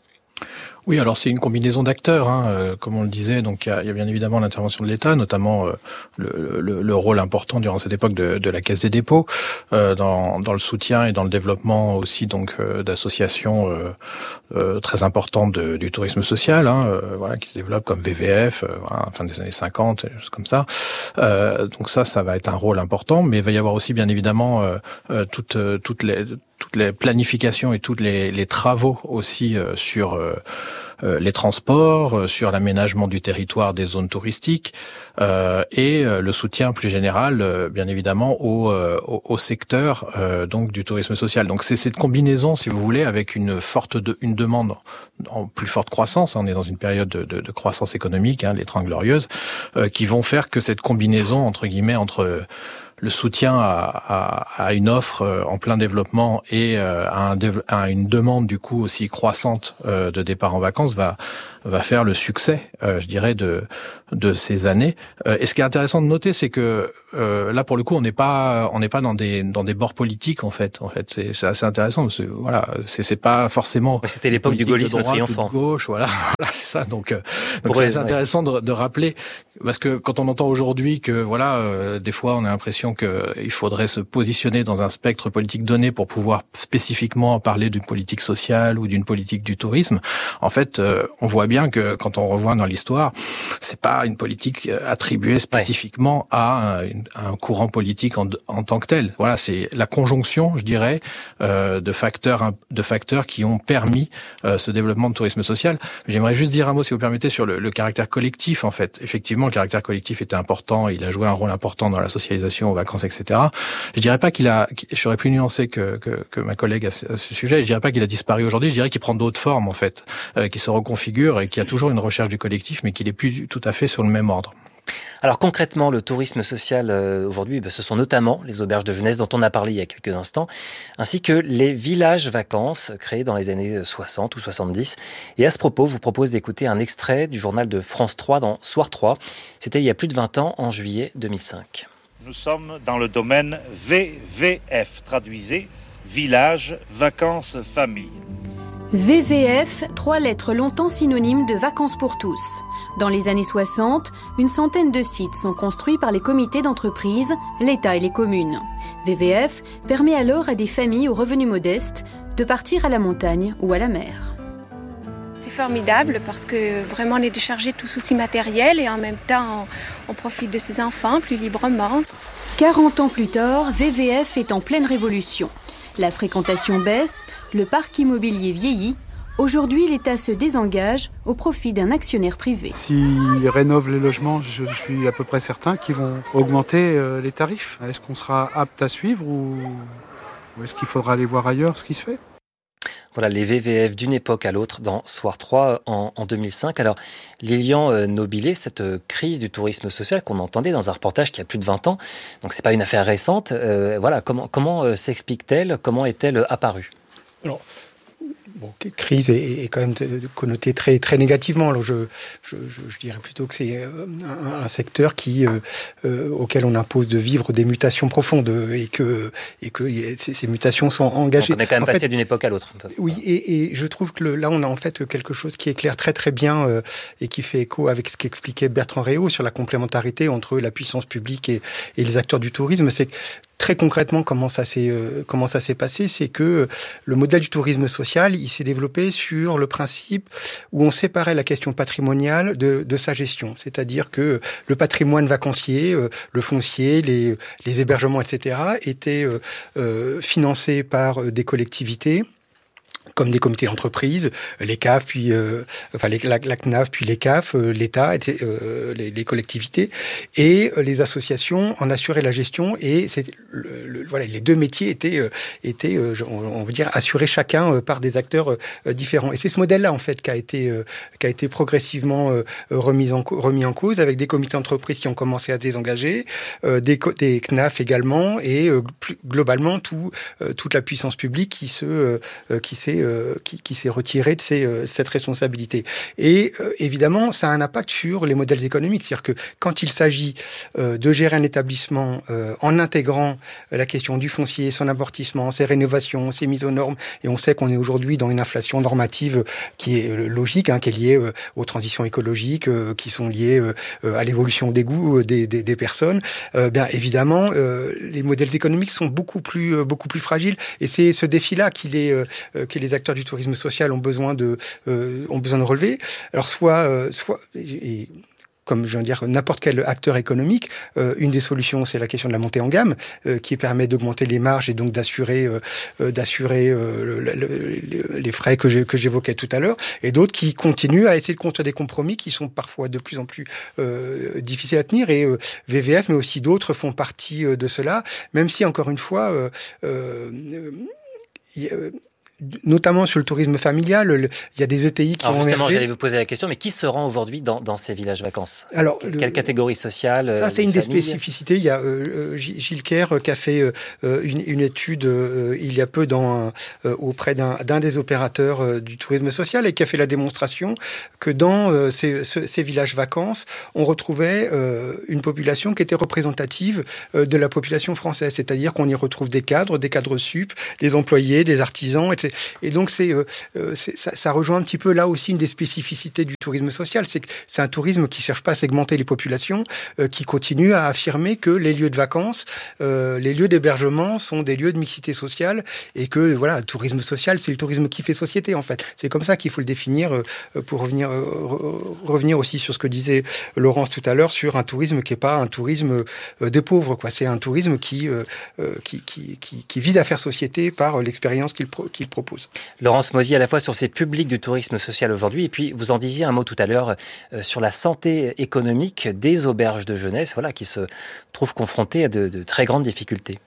Oui, alors c'est une combinaison d'acteurs, hein, euh, comme on le disait. Donc il y a, il y a bien évidemment l'intervention de l'État, notamment euh, le, le, le rôle important durant cette époque de, de la Caisse des dépôts euh, dans, dans le soutien et dans le développement aussi donc euh, d'associations euh, euh, très importantes de, du tourisme social, hein, euh, voilà, qui se développent comme V V F, euh, voilà, fin des années cinquante, des choses comme ça. Euh, donc ça, ça va être un rôle important, mais il va y avoir aussi bien évidemment euh, euh, toutes toutes les toutes les planifications et tous les, les travaux aussi euh, sur euh, euh, les transports, euh, sur l'aménagement du territoire des zones touristiques euh, et euh, le soutien plus général, euh, bien évidemment, au, euh, au, au secteur euh, donc du tourisme social. Donc c'est cette combinaison, si vous voulez, avec une forte de, une demande en plus forte croissance. On est dans une période de, de, de croissance économique, hein, les Trente Glorieuses, euh, qui vont faire que cette combinaison entre guillemets entre euh, le soutien à, à, à une offre en plein développement et à, un, à une demande du coup aussi croissante de départ en vacances va va faire le succès, euh, je dirais, de de ces années. Euh, et ce qui est intéressant de noter, c'est que euh, là, pour le coup, on n'est pas on n'est pas dans des dans des bords politiques en fait. En fait, c'est, c'est assez intéressant. Parce que, voilà, c'est c'est pas forcément. C'était l'époque du gaullisme triomphant. De gauche, voilà, voilà, c'est ça. Donc, euh, donc c'est ouais, intéressant ouais. de, de rappeler, parce que quand on entend aujourd'hui que voilà, euh, des fois, on a l'impression que il faudrait se positionner dans un spectre politique donné pour pouvoir spécifiquement parler d'une politique sociale ou d'une politique du tourisme. En fait, euh, on voit bien que quand on revoit dans l'histoire, c'est pas une politique attribuée spécifiquement ouais. à, un, à un courant politique en, en tant que tel. Voilà, c'est la conjonction, je dirais, euh, de facteurs de facteurs qui ont permis euh, ce développement de tourisme social. J'aimerais juste dire un mot, si vous permettez, sur le, le caractère collectif. En fait, effectivement, le caractère collectif était important. Il a joué un rôle important dans la socialisation aux vacances, et cetera. Je dirais pas qu'il a, j'aurais plus nuancé que, que, que ma collègue à ce, à ce sujet. Je dirais pas qu'il a disparu aujourd'hui. Je dirais qu'il prend d'autres formes en fait, euh, qui se reconfigurent et qui a toujours une recherche du collectif, mais qu'il est plus tout à fait sur le même ordre. Alors concrètement, le tourisme social euh, aujourd'hui, ce sont notamment les auberges de jeunesse dont on a parlé il y a quelques instants, ainsi que les villages vacances créés dans les années soixante ou soixante-dix. Et à ce propos, je vous propose d'écouter un extrait du journal de France trois dans Soir trois. C'était il y a plus de vingt ans, en juillet deux mille cinq. Nous sommes dans le domaine V V F, traduisez village, vacances, famille. V V F, trois lettres longtemps synonymes de vacances pour tous. Dans les années soixante, une centaine de sites sont construits par les comités d'entreprise, l'État et les communes. V V F permet alors à des familles aux revenus modestes de partir à la montagne ou à la mer. C'est formidable parce que vraiment on est déchargé de tout souci matériel et en même temps on, on profite de ses enfants plus librement. quarante ans plus tard, V V F est en pleine révolution. La fréquentation baisse, le parc immobilier vieillit. Aujourd'hui, l'État se désengage au profit d'un actionnaire privé. S'ils rénovent les logements, je suis à peu près certain qu'ils vont augmenter les tarifs. Est-ce qu'on sera apte à suivre ou est-ce qu'il faudra aller voir ailleurs ce qui se fait ? Voilà les V V F d'une époque à l'autre dans Soir trois en, en deux mille cinq. Alors Lilian euh, Nobilet, cette euh, crise du tourisme social qu'on entendait dans un reportage qui a plus de vingt ans, donc c'est pas une affaire récente, euh, voilà, comment, comment euh, s'explique-t-elle, comment est-elle apparue ? Alors, bon, crise est, est quand même connotée très très négativement. Alors je, je, je dirais plutôt que c'est un, un secteur qui euh, euh, auquel on impose de vivre des mutations profondes et que et que ces, ces mutations sont engagées. Donc on est quand même en passé fait, d'une époque à l'autre. Oui, et, et je trouve que le, là on a en fait quelque chose qui éclaire très très bien euh, et qui fait écho avec ce qu'expliquait Bertrand Réau sur la complémentarité entre la puissance publique et, et les acteurs du tourisme. C'est très concrètement, comment ça s'est euh, comment ça s'est passé, c'est que le modèle du tourisme social, il s'est développé sur le principe où on séparait la question patrimoniale de, de sa gestion. C'est-à-dire que le patrimoine vacancier, euh, le foncier, les, les hébergements, et cetera, étaient euh, euh, financés par des collectivités comme des comités d'entreprise, les C A F, puis euh, enfin les, la, la C N A F, puis les C A F, euh, l'État, et, euh, les, les collectivités, et euh, les associations en assuraient la gestion. Et c'est le, le, voilà, les deux métiers étaient euh, étaient, euh, on, on veut dire, assurés chacun euh, par des acteurs euh, différents. Et c'est ce modèle-là en fait qui a été euh, qui a été progressivement euh, remis en remis en cause, avec des comités d'entreprise qui ont commencé à se désengager, euh, des, des C N A F également, et euh, plus globalement tout euh, toute la puissance publique qui se euh, qui s'est Qui, qui s'est retiré de ces, euh, cette responsabilité. Et euh, évidemment, ça a un impact sur les modèles économiques. C'est-à-dire que quand il s'agit euh, de gérer un établissement euh, en intégrant la question du foncier, son amortissement, ses rénovations, ses mises aux normes, et on sait qu'on est aujourd'hui dans une inflation normative qui est euh, logique, hein, qui est liée euh, aux transitions écologiques, euh, qui sont liées euh, à l'évolution des goûts des, des, des personnes, euh, bien évidemment, euh, les modèles économiques sont beaucoup plus, euh, beaucoup plus fragiles. Et c'est ce défi-là qu'il est, euh, que les acteurs du tourisme social ont besoin de euh, ont besoin de relever. Alors soit euh, soit et, et, comme je viens de dire, n'importe quel acteur économique, euh, une des solutions, c'est la question de la montée en gamme, euh, qui permet d'augmenter les marges et donc d'assurer, euh, d'assurer euh, le, le, le, les frais que, j'ai, que j'évoquais tout à l'heure, et d'autres qui continuent à essayer de construire des compromis qui sont parfois de plus en plus euh, difficiles à tenir. Et euh, V V F, mais aussi d'autres, font partie euh, de cela, même si, encore une fois, euh, euh, y, euh, notamment sur le tourisme familial, le, il y a des E T I qui Alors ont justement, émergé. j'allais vous poser la question, mais qui se rend aujourd'hui dans, dans ces villages vacances ? Alors, Quelle le, catégorie sociale ? Ça, c'est une des familles spécificités. Il y a euh, Gilles Kerr qui a fait euh, une, une étude euh, il y a peu dans, euh, auprès d'un, d'un des opérateurs euh, du tourisme social, et qui a fait la démonstration que dans euh, ces, ces villages vacances, on retrouvait euh, une population qui était représentative euh, de la population française. C'est-à-dire qu'on y retrouve des cadres, des cadres sup, des employés, des artisans, et cetera. Et donc, c'est, euh, c'est, ça, ça rejoint un petit peu là aussi une des spécificités du tourisme social. C'est que c'est un tourisme qui ne cherche pas à segmenter les populations, euh, qui continue à affirmer que les lieux de vacances, euh, les lieux d'hébergement sont des lieux de mixité sociale, et que voilà, le tourisme social, c'est le tourisme qui fait société en fait. C'est comme ça qu'il faut le définir, euh, pour revenir, euh, revenir aussi sur ce que disait Laurence tout à l'heure, sur un tourisme qui n'est pas un tourisme euh, des pauvres, quoi. C'est un tourisme qui, euh, qui, qui, qui, qui vise à faire société par l'expérience qu'il, pro, qu'il propose. Laurence Mauzy, à la fois sur ces publics du tourisme social aujourd'hui, et puis vous en disiez un mot tout à l'heure euh, sur la santé économique des auberges de jeunesse, voilà, qui se trouvent confrontées à de, de très grandes difficultés.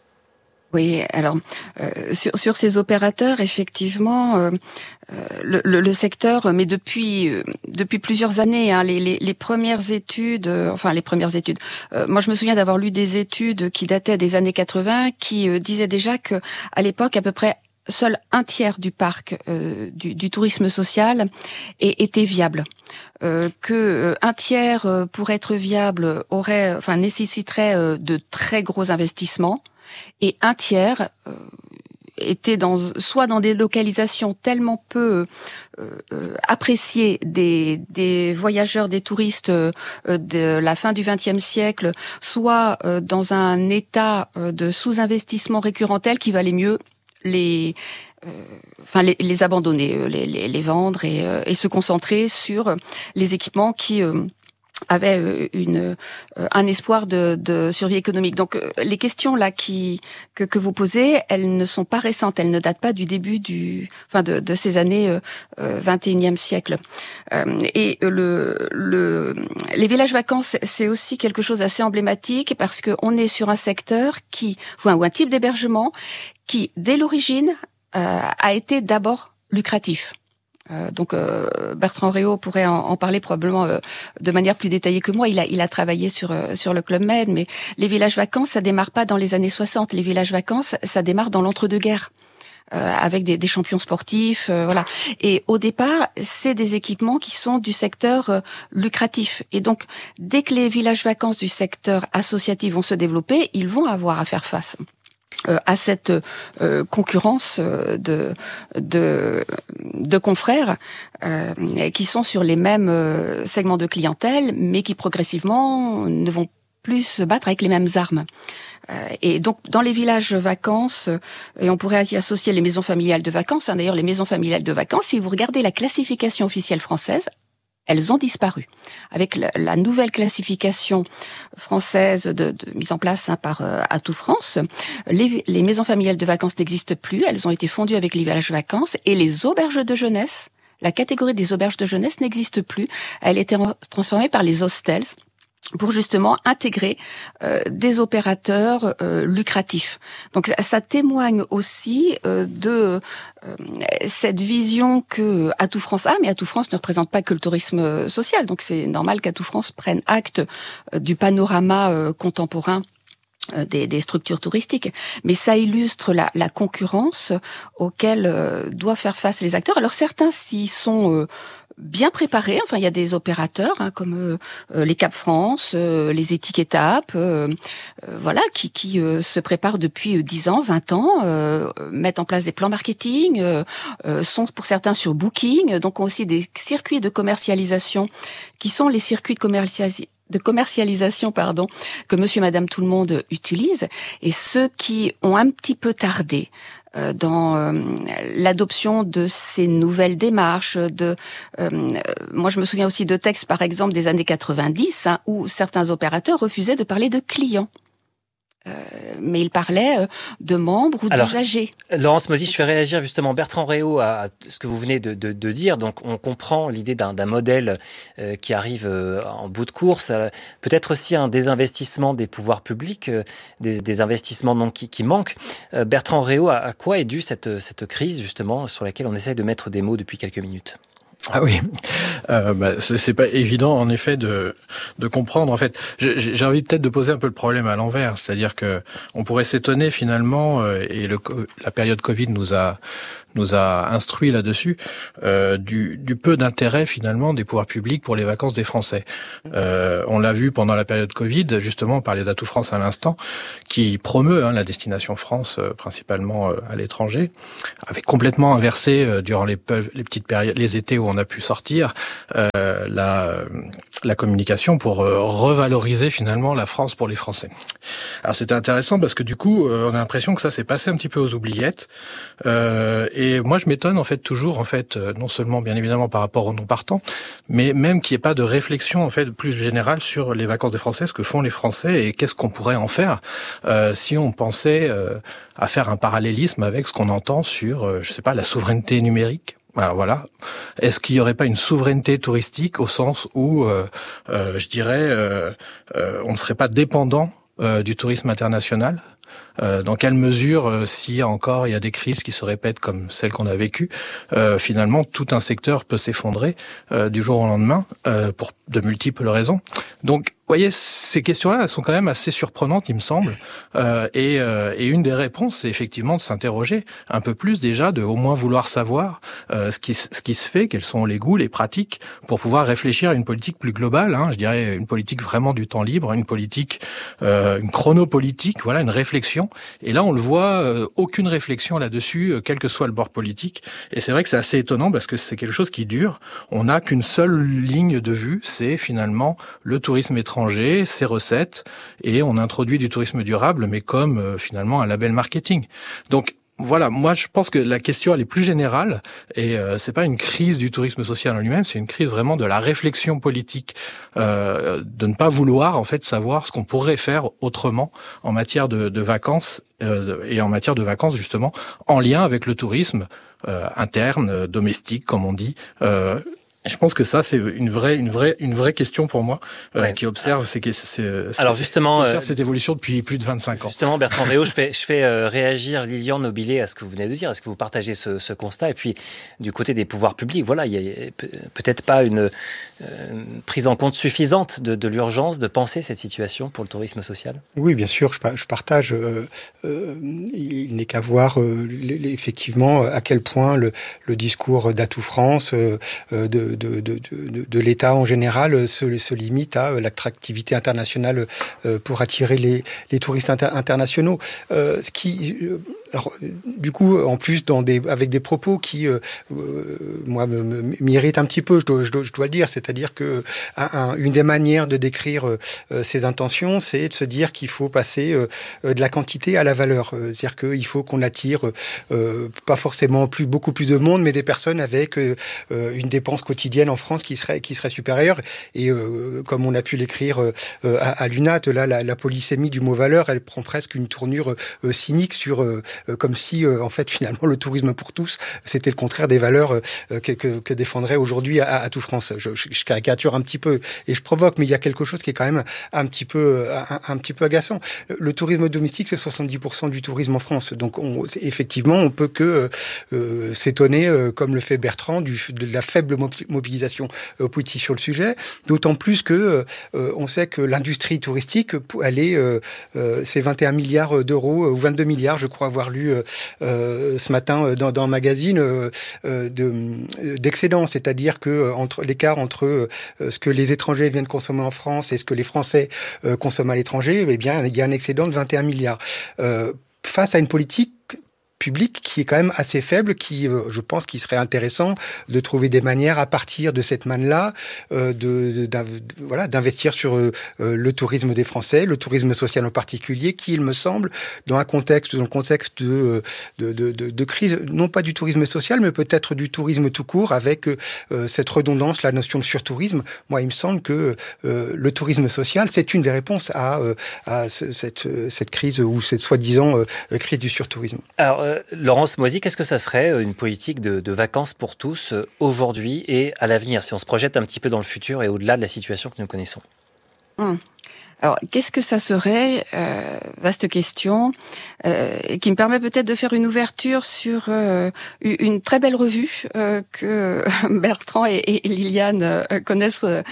Oui, alors euh, sur, sur ces opérateurs, effectivement, euh, le, le, le secteur, mais depuis euh, depuis plusieurs années, hein, les, les, les premières études, euh, enfin les premières études. Euh, moi, je me souviens d'avoir lu des études qui dataient des années quatre-vingts, qui euh, disaient déjà que à l'époque, à peu près seul un tiers du parc euh, du, du tourisme social est, était viable. Euh, que euh, un tiers, euh, pour être viable, aurait, enfin, nécessiterait euh, de très gros investissements, et un tiers euh, était dans, soit dans des localisations tellement peu euh, euh, appréciées des, des voyageurs, des touristes euh, de la fin du vingtième siècle, soit euh, dans un état euh, de sous-investissement récurrent tel qu'il valait mieux les euh, enfin les, les abandonner, les, les, les vendre, et, euh, et se concentrer sur les équipements qui euh, avaient une euh, un espoir de, de survie économique. Donc euh, les questions là qui que, que vous posez, elles ne sont pas récentes, elles ne datent pas du début du enfin de, de ces années euh, vingt et unième siècle. Euh, et le le les villages vacances, c'est aussi quelque chose d'assez emblématique, parce que on est sur un secteur qui enfin, ou un type d'hébergement qui, dès l'origine, euh, a été d'abord lucratif. Euh, donc euh, Bertrand Réau pourrait en, en parler probablement euh, de manière plus détaillée que moi. Il a, il a travaillé sur euh, sur le Club Med, mais les villages vacances, ça démarre pas dans les années soixante. Les villages vacances, ça démarre dans l'entre-deux-guerres. Euh, avec des, des champions sportifs, euh, voilà. Et au départ, c'est des équipements qui sont du secteur euh, lucratif. Et donc, dès que les villages vacances du secteur associatif vont se développer, ils vont avoir à faire face Euh, à cette euh, concurrence euh, de, de de confrères euh, qui sont sur les mêmes euh, segments de clientèle, mais qui progressivement ne vont plus se battre avec les mêmes armes. Euh, et donc, dans les villages vacances, euh, et on pourrait y associer les maisons familiales de vacances, hein, d'ailleurs les maisons familiales de vacances, si vous regardez la classification officielle française, elles ont disparu. Avec la, la nouvelle classification française de, de mise en place hein, par euh, Atout France, les, les maisons familiales de vacances n'existent plus. Elles ont été fondues avec les villages vacances et les auberges de jeunesse. La catégorie des auberges de jeunesse n'existe plus. Elle a été transformée par les hostels pour justement intégrer euh, des opérateurs euh, lucratifs. Donc ça, ça témoigne aussi euh, de euh, cette vision que Atout France a, mais Atout France ne représente pas que le tourisme social. Donc c'est normal qu'Atout France prenne acte euh, du panorama euh, contemporain Des, des structures touristiques, mais ça illustre la, la concurrence auquel euh, doivent faire face les acteurs. Alors certains s'y sont euh, bien préparés. Enfin, il y a des opérateurs hein, comme euh, les Cap France, euh, les Étiquetables, euh, euh, voilà, qui, qui euh, se préparent depuis dix ans, vingt ans, euh, mettent en place des plans marketing, euh, euh, sont pour certains sur Booking, donc ont aussi des circuits de commercialisation qui sont les circuits de commercialisation de commercialisation, pardon, que monsieur et madame tout le monde utilise, et ceux qui ont un petit peu tardé euh, dans euh, l'adoption de ces nouvelles démarches. De, euh, moi, je me souviens aussi de textes, par exemple, des années quatre-vingt-dix, hein, où certains opérateurs refusaient de parler de clients. Euh, mais il parlait euh, de membres ou d'usagers. Laurence Mozy, je fais réagir justement Bertrand Réau à ce que vous venez de, de, de dire. Donc, on comprend l'idée d'un, d'un modèle euh, qui arrive euh, en bout de course. Euh, peut-être aussi un désinvestissement des pouvoirs publics, euh, des, des investissements donc, qui, qui manquent. Euh, Bertrand Réau, à, à quoi est due cette, cette crise justement sur laquelle on essaie de mettre des mots depuis quelques minutes ? Ah oui, euh, bah, c'est, c'est pas évident en effet de de comprendre. En fait, j'ai, j'ai envie peut-être de poser un peu le problème à l'envers, c'est-à-dire que on pourrait s'étonner finalement, euh, et le, la période Covid nous a nous a instruit là-dessus, euh, du, du peu d'intérêt finalement des pouvoirs publics pour les vacances des Français. Euh, on l'a vu pendant la période Covid, justement, on parlait d'Atout France à l'instant, qui promeut hein, la destination France, euh, principalement euh, à l'étranger, avait complètement inversé euh, durant les, les petites périodes, les étés où on a pu sortir, euh, la, la communication pour euh, revaloriser finalement la France pour les Français. Alors c'était intéressant parce que du coup, euh, on a l'impression que ça s'est passé un petit peu aux oubliettes. Euh, Et moi, je m'étonne en fait toujours, en fait, non seulement bien évidemment par rapport aux non-partants, mais même qu'il n'y ait pas de réflexion en fait plus générale sur les vacances des Français, ce que font les Français et qu'est-ce qu'on pourrait en faire euh, si on pensait euh, à faire un parallélisme avec ce qu'on entend sur, euh, je sais pas, la souveraineté numérique. Alors voilà, est-ce qu'il n'y aurait pas une souveraineté touristique au sens où, euh, euh, je dirais, euh, euh, on ne serait pas dépendant euh, du tourisme international? Euh, dans quelle mesure, euh, si encore il y a des crises qui se répètent comme celles qu'on a vécues, euh, finalement tout un secteur peut s'effondrer euh, du jour au lendemain euh, pour de multiples raisons. Donc, vous voyez, ces questions-là, elles sont quand même assez surprenantes, il me semble. Euh, et, euh, et une des réponses, c'est effectivement de s'interroger un peu plus déjà, de au moins vouloir savoir euh, ce qui ce qui se fait, quels sont les goûts, les pratiques, pour pouvoir réfléchir à une politique plus globale. Hein, je dirais une politique vraiment du temps libre, une politique, euh, une chronopolitique, voilà, une réflexion. Et là, on le voit, euh, aucune réflexion là-dessus, euh, quel que soit le bord politique. Et c'est vrai que c'est assez étonnant parce que c'est quelque chose qui dure. On n'a qu'une seule ligne de vue, c'est finalement le tourisme étranger, ses recettes, et on introduit du tourisme durable, mais comme euh, finalement un label marketing. Donc voilà, moi je pense que la question elle est plus générale, et euh, c'est pas une crise du tourisme social en lui-même, c'est une crise vraiment de la réflexion politique, euh, de ne pas vouloir en fait savoir ce qu'on pourrait faire autrement en matière de, de vacances euh, et en matière de vacances justement en lien avec le tourisme euh, interne, euh, domestique comme on dit. Euh, Je pense que ça, c'est une vraie, une vraie, une vraie question pour moi, euh, ouais. qui observe, c'est, c'est, c'est, Alors justement, qui observe euh, cette évolution depuis plus de vingt-cinq ans. Justement, Bertrand Réau, je fais, je fais euh, réagir Liliane Nobilet à ce que vous venez de dire. Est-ce que vous partagez ce, ce constat? Et puis, du côté des pouvoirs publics, voilà, il y a peut-être pas une euh, prise en compte suffisante de, de l'urgence de penser cette situation pour le tourisme social. Oui, bien sûr, je, je partage. Euh, euh, il n'est qu'à voir euh, effectivement à quel point le, le discours d'Atout France, euh, de De, de, de, de l'État en général se, se limite à l'attractivité internationale pour attirer les, les touristes inter, internationaux. Euh, ce qui, Alors, du coup, en plus, dans des, avec des propos qui, euh, euh, moi, me, me, m'irritent un petit peu, je dois, je dois, je dois le dire. C'est-à-dire que un, un, une des manières de décrire euh, ces intentions, c'est de se dire qu'il faut passer euh, de la quantité à la valeur. Euh, c'est-à-dire qu'il faut qu'on attire euh, pas forcément plus, beaucoup plus de monde, mais des personnes avec euh, une dépense quotidienne en France qui serait, qui serait supérieure. Et euh, comme on a pu l'écrire euh, à, à l'U N A T, là, la, la polysémie du mot valeur, elle prend presque une tournure euh, cynique sur, euh, comme si, euh, en fait, finalement, le tourisme pour tous, c'était le contraire des valeurs euh, que, que, que défendrait aujourd'hui à, à tout France. Je, je, je caricature un petit peu et je provoque, mais il y a quelque chose qui est quand même un petit peu, un, un petit peu agaçant. Le tourisme domestique, c'est soixante-dix pour cent du tourisme en France. Donc, on, effectivement, on peut que euh, s'étonner, euh, comme le fait Bertrand, du, de la faible mobilisation euh, politique sur le sujet. D'autant plus que euh, on sait que l'industrie touristique, elle est, euh, euh, c'est vingt et un milliards d'euros ou vingt-deux milliards, je crois avoir lu euh, euh, ce matin dans, dans un magazine euh, de, d'excédent, c'est-à-dire que entre l'écart entre euh, ce que les étrangers viennent consommer en France et ce que les Français euh, consomment à l'étranger, eh bien, il y a un excédent de vingt et un milliards. Euh, face à une politique public qui est quand même assez faible, qui, euh, je pense qu'il serait intéressant de trouver des manières à partir de cette manne-là, euh, de, de, voilà, d'investir sur euh, le tourisme des Français, le tourisme social en particulier, qui, il me semble, dans un contexte, dans le contexte de, de, de, de, de crise, non pas du tourisme social, mais peut-être du tourisme tout court, avec euh, cette redondance, la notion de surtourisme. Moi, il me semble que euh, le tourisme social, c'est une des réponses à, euh, à ce, cette, cette crise ou cette soi-disant euh, crise du surtourisme. Alors, euh, Laurence Moisy, qu'est-ce que ça serait une politique de, de vacances pour tous euh, aujourd'hui et à l'avenir, si on se projette un petit peu dans le futur et au-delà de la situation que nous connaissons? Hum. Alors, qu'est-ce que ça serait euh, Vaste question, euh, qui me permet peut-être de faire une ouverture sur euh, une très belle revue euh, que Bertrand et, et Liliane euh, connaissent, euh,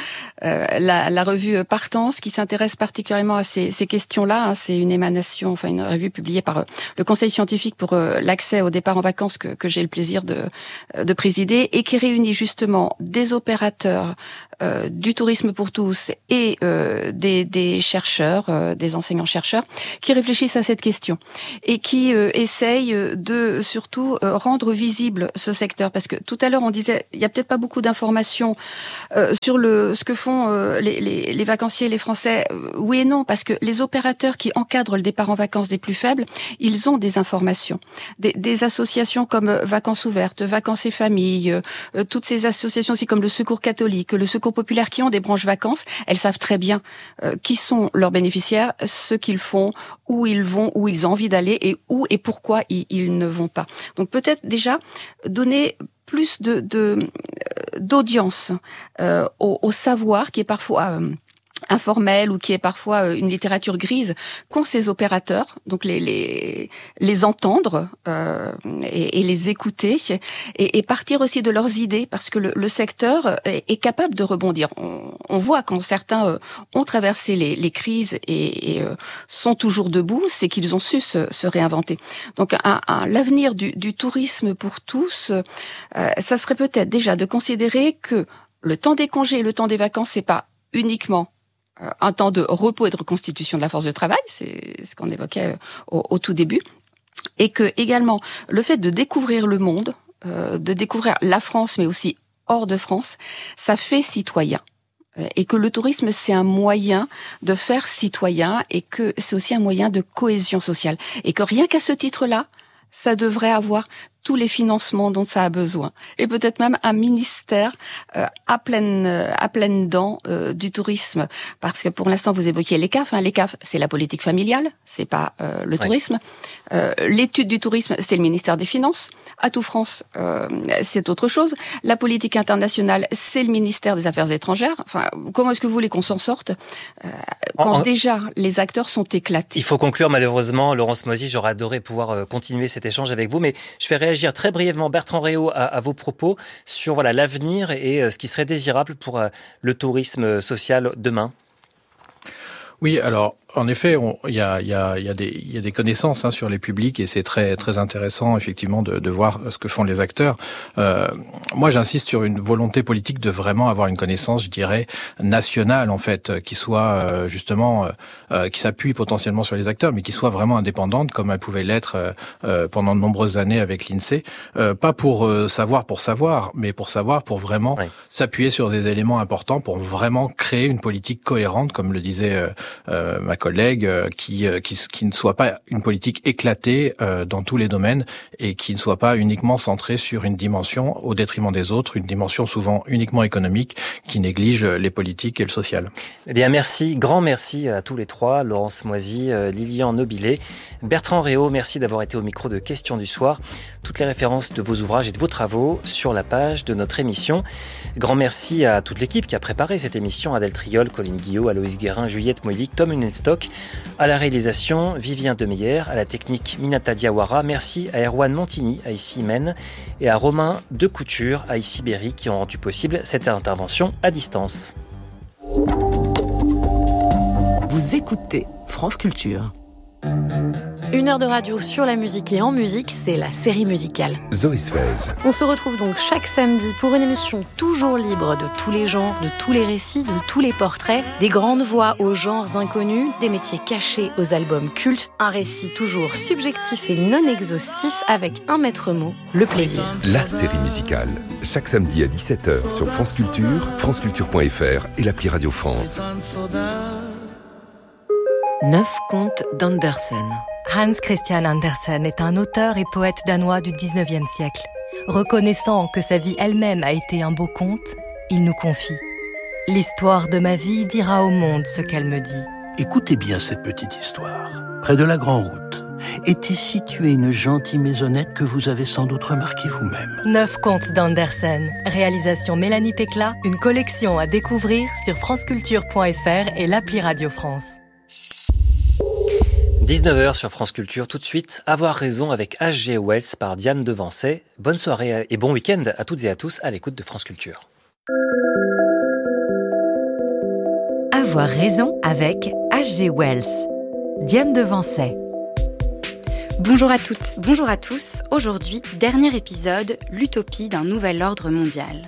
la, la revue Partance, qui s'intéresse particulièrement à ces, ces questions-là. Hein. C'est une émanation, enfin une revue publiée par euh, le Conseil scientifique pour euh, l'accès au départ en vacances que, que j'ai le plaisir de, de présider, et qui réunit justement des opérateurs euh, du tourisme pour tous et euh, des, des chercheurs, euh, des enseignants-chercheurs, qui réfléchissent à cette question et qui euh, essayent de surtout euh, rendre visible ce secteur. Parce que tout à l'heure, on disait, il y a peut-être pas beaucoup d'informations euh, sur le ce que font euh, les, les, les vacanciers, les Français. Euh, oui et non, parce que les opérateurs qui encadrent le départ en vacances des plus faibles, ils ont des informations. Des, des associations comme Vacances Ouvertes, Vacances et Familles, euh, toutes ces associations aussi comme le Secours catholique, le Secours populaire, qui ont des branches vacances, elles savent très bien euh, qui sont leurs bénéficiaires, ce qu'ils font, où ils vont, où ils ont envie d'aller et où et pourquoi ils, ils ne vont pas. Donc peut-être déjà donner plus de, de d'audience euh, au, au savoir qui est parfois euh, informel ou qui est parfois une littérature grise qu'ont ces opérateurs, donc les les les entendre euh, et, et les écouter et, et partir aussi de leurs idées, parce que le, le secteur est, est capable de rebondir. On, on voit quand certains euh, ont traversé les, les crises et, et euh, sont toujours debout, c'est qu'ils ont su se, se réinventer. Donc un, un, l'avenir du, du tourisme pour tous, euh, ça serait peut-être déjà de considérer que le temps des congés et le temps des vacances, c'est pas uniquement un temps de repos et de reconstitution de la force de travail, c'est ce qu'on évoquait au, au tout début, et que également le fait de découvrir le monde, euh, de découvrir la France, mais aussi hors de France, ça fait citoyen. Et que le tourisme, c'est un moyen de faire citoyen, et que c'est aussi un moyen de cohésion sociale. Et que rien qu'à ce titre-là, ça devrait avoir tous les financements dont ça a besoin, et peut-être même un ministère euh, à pleine euh, à pleines dents euh, du tourisme, parce que pour l'instant vous évoquiez l'E C A F. Hein, l'E C A F, c'est la politique familiale, c'est pas euh, le tourisme. Ouais. Euh, l'étude du tourisme, c'est le ministère des Finances. Atout France, euh, c'est autre chose. La politique internationale, c'est le ministère des Affaires étrangères. Enfin, comment est-ce que vous voulez qu'on s'en sorte euh, quand en, déjà les acteurs sont éclatés? Il faut conclure malheureusement, Laurence Moisy. J'aurais adoré pouvoir euh, continuer cet échange avec vous, mais je vais réagir très brièvement, Bertrand Réau, à, à vos propos sur voilà l'avenir et euh, ce qui serait désirable pour euh, le tourisme social demain. Oui, alors en effet, il y a, y, a, y, a y a des connaissances hein, sur les publics et c'est très très intéressant effectivement de, de voir ce que font les acteurs. Euh, moi, j'insiste sur une volonté politique de vraiment avoir une connaissance, je dirais, nationale en fait, qui soit euh, justement euh, qui s'appuie potentiellement sur les acteurs, mais qui soit vraiment indépendante, comme elle pouvait l'être euh, euh, pendant de nombreuses années avec l'INSEE. Euh, pas pour euh, savoir pour savoir, mais pour savoir pour vraiment oui. s'appuyer sur des éléments importants pour vraiment créer une politique cohérente, comme le disait euh, euh, ma collègue, euh, qui, euh, qui qui ne soit pas une politique éclatée euh, dans tous les domaines et qui ne soit pas uniquement centrée sur une dimension au détriment des autres, une dimension souvent uniquement économique qui néglige les politiques et le social. Eh bien, merci, grand merci à tous les trois, Laurence Moisy, euh, Lilian Nobilet, Bertrand Réau, merci d'avoir été au micro de Questions du soir. Toutes les références de vos ouvrages et de vos travaux sur la page de notre émission. Grand merci à toute l'équipe qui a préparé cette émission, Adèle Triol, Colline Guillot, Aloïs Guérin, Juliette Moïlic, Tom Hunenstock, à la réalisation, Vivien Demeyer, à la technique, Minata Diawara. Merci à Erwan Montigny, à Issy Men, et à Romain Decouture, à Issy Berry, qui ont rendu possible cette intervention à distance. Vous écoutez France Culture. Une heure de radio sur la musique et en musique, c'est la série musicale. Zoé Sfez. On se retrouve donc chaque samedi pour une émission toujours libre de tous les genres, de tous les récits, de tous les portraits, des grandes voix aux genres inconnus, des métiers cachés aux albums cultes, un récit toujours subjectif et non exhaustif avec un maître mot, le plaisir. La série musicale, chaque samedi à dix-sept heures sur France Culture, franceculture point f r et l'appli Radio France. Neuf contes d'Andersen. Hans Christian Andersen est un auteur et poète danois du dix-neuvième siècle. Reconnaissant que sa vie elle-même a été un beau conte, il nous confie « L'histoire de ma vie dira au monde ce qu'elle me dit. » Écoutez bien cette petite histoire. Près de la Grande Route était située une gentille maisonnette que vous avez sans doute remarquée vous-même. Neuf contes d'Andersen. Réalisation Mélanie Pécla. Une collection à découvrir sur franceculture point f r et l'appli Radio France. dix-neuf heures sur France Culture, tout de suite, Avoir raison avec H G Wells par Diane Devancey. Bonne soirée et bon week-end à toutes et à tous à l'écoute de France Culture. Avoir raison avec H G Wells. Diane Devancey. Bonjour à toutes, bonjour à tous. Aujourd'hui, dernier épisode, l'utopie d'un nouvel ordre mondial.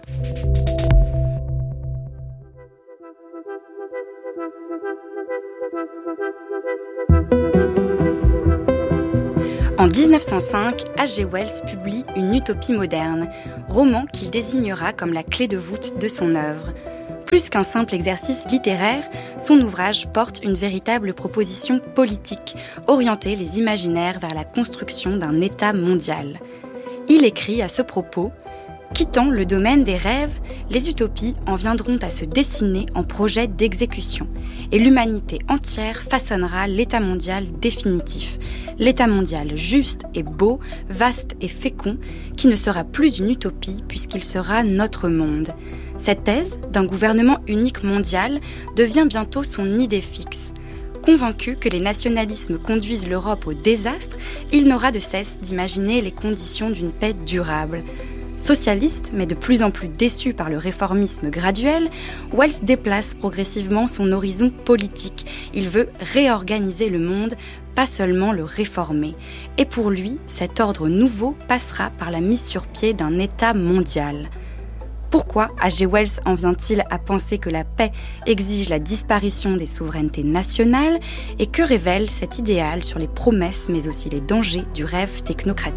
En dix-neuf cent cinq, H G Wells publie Une utopie moderne, roman qu'il désignera comme la clé de voûte de son œuvre. Plus qu'un simple exercice littéraire, son ouvrage porte une véritable proposition politique, orienter les imaginaires vers la construction d'un État mondial. Il écrit à ce propos « Quittant le domaine des rêves, les utopies en viendront à se dessiner en projets d'exécution, et l'humanité entière façonnera l'État mondial définitif, l'État mondial juste et beau, vaste et fécond, qui ne sera plus une utopie puisqu'il sera notre monde. » Cette thèse d'un gouvernement unique mondial devient bientôt son idée fixe. Convaincu que les nationalismes conduisent l'Europe au désastre, il n'aura de cesse d'imaginer les conditions d'une paix durable. Socialiste, mais de plus en plus déçu par le réformisme graduel, Wells déplace progressivement son horizon politique. Il veut réorganiser le monde, pas seulement le réformer. Et pour lui, cet ordre nouveau passera par la mise sur pied d'un État mondial. Pourquoi H G Wells en vient-il à penser que la paix exige la disparition des souverainetés nationales et que révèle cet idéal sur les promesses mais aussi les dangers du rêve technocratique ?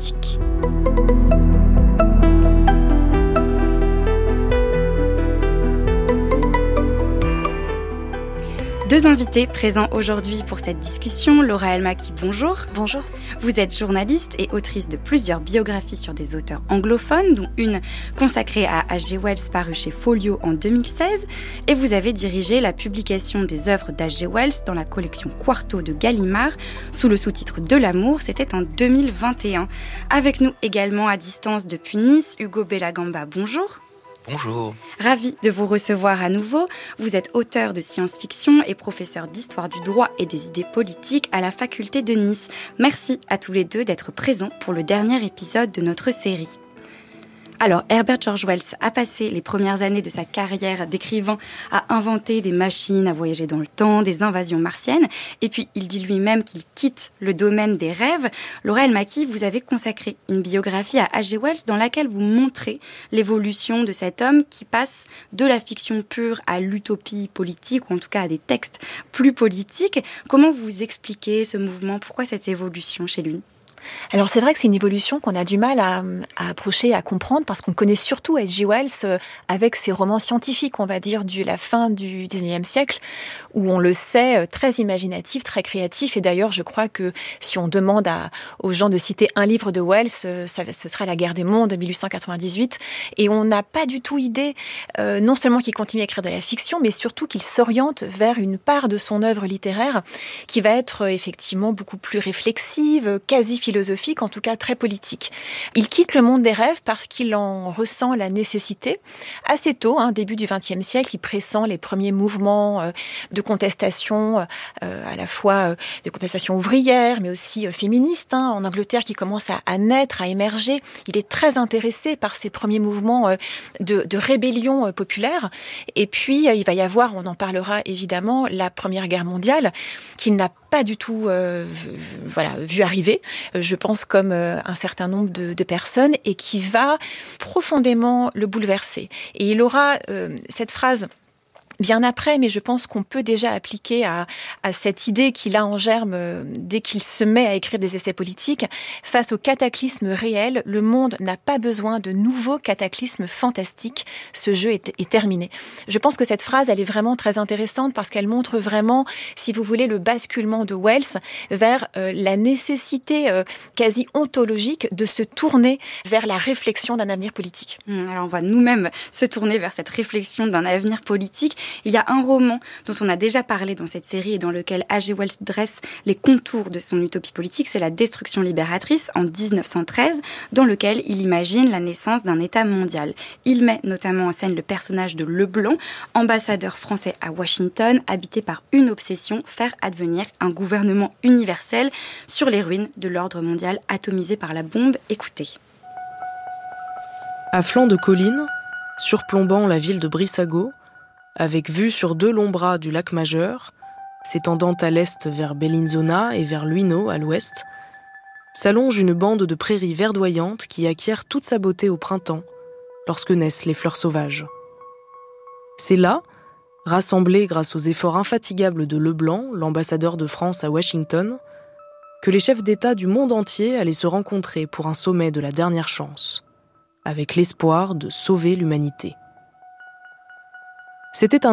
Deux invités présents aujourd'hui pour cette discussion. Laura Elmaki, bonjour. Bonjour. Vous êtes journaliste et autrice de plusieurs biographies sur des auteurs anglophones, dont une consacrée à H G Wells parue chez Folio en deux mille seize. Et vous avez dirigé la publication des œuvres d'H G Wells dans la collection Quarto de Gallimard, sous le sous-titre De l'amour. C'était en deux mille vingt et un. Avec nous également à distance depuis Nice, Hugo Bellagamba, bonjour. Bonjour. Ravi de vous recevoir à nouveau. Vous êtes auteur de science-fiction et professeur d'histoire du droit et des idées politiques à la faculté de Nice. Merci à tous les deux d'être présents pour le dernier épisode de notre série. Alors, Herbert George Wells a passé les premières années de sa carrière d'écrivain à inventer des machines à voyager dans le temps, des invasions martiennes. Et puis, il dit lui-même qu'il quitte le domaine des rêves. Laura El-Maki, vous avez consacré une biographie à H G Wells dans laquelle vous montrez l'évolution de cet homme qui passe de la fiction pure à l'utopie politique, ou en tout cas à des textes plus politiques. Comment vous expliquez ce mouvement ? Pourquoi cette évolution chez lui ? Alors c'est vrai que c'est une évolution qu'on a du mal à, à approcher, à comprendre, parce qu'on connaît surtout H G Wells avec ses romans scientifiques, on va dire, de la fin du dix-neuvième siècle, où on le sait, très imaginatif, très créatif. Et d'ailleurs, je crois que si on demande à, aux gens de citer un livre de Wells, ça, ce sera La guerre des mondes de mille huit cent quatre-vingt-dix-huit. Et on n'a pas du tout idée, euh, non seulement qu'il continue à écrire de la fiction, mais surtout qu'il s'oriente vers une part de son œuvre littéraire qui va être effectivement beaucoup plus réflexive, quasi philosophique, philosophique, en tout cas très politique. Il quitte le monde des rêves parce qu'il en ressent la nécessité. Assez tôt, hein, début du vingtième siècle, il pressent les premiers mouvements euh, de contestation, euh, à la fois euh, de contestation ouvrière, mais aussi euh, féministe, hein, en Angleterre, qui commence à, à naître, à émerger. Il est très intéressé par ces premiers mouvements euh, de, de rébellion euh, populaire. Et puis, euh, il va y avoir, on en parlera évidemment, la Première Guerre mondiale, qu'il n'a pas du tout euh, voilà, vu arriver, je pense comme euh, un certain nombre de, de personnes, et qui va profondément le bouleverser. Et il aura euh, cette phrase bien après, mais je pense qu'on peut déjà appliquer à, à cette idée qu'il a en germe euh, dès qu'il se met à écrire des essais politiques. Face au cataclysme réel, le monde n'a pas besoin de nouveaux cataclysmes fantastiques. Ce jeu est, est terminé. Je pense que cette phrase, elle est vraiment très intéressante parce qu'elle montre vraiment, si vous voulez, le basculement de Wells vers euh, la nécessité euh, quasi ontologique de se tourner vers la réflexion d'un avenir politique. Alors on va nous-mêmes se tourner vers cette réflexion d'un avenir politique. Il y a un roman dont on a déjà parlé dans cette série et dans lequel H G Wells dresse les contours de son utopie politique, c'est La Destruction libératrice en dix-neuf cent treize, dans lequel il imagine la naissance d'un État mondial. Il met notamment en scène le personnage de Leblanc, ambassadeur français à Washington, habité par une obsession, faire advenir un gouvernement universel sur les ruines de l'ordre mondial atomisé par la bombe. Écoutez. À flanc de collines, surplombant la ville de Brissago, avec vue sur deux longs bras du lac Majeur, s'étendant à l'est vers Bellinzona et vers Luino à l'ouest, s'allonge une bande de prairies verdoyantes qui acquiert toute sa beauté au printemps, lorsque naissent les fleurs sauvages. C'est là, rassemblés grâce aux efforts infatigables de Leblanc, l'ambassadeur de France à Washington, que les chefs d'État du monde entier allaient se rencontrer pour un sommet de la dernière chance, avec l'espoir de sauver l'humanité. C'était un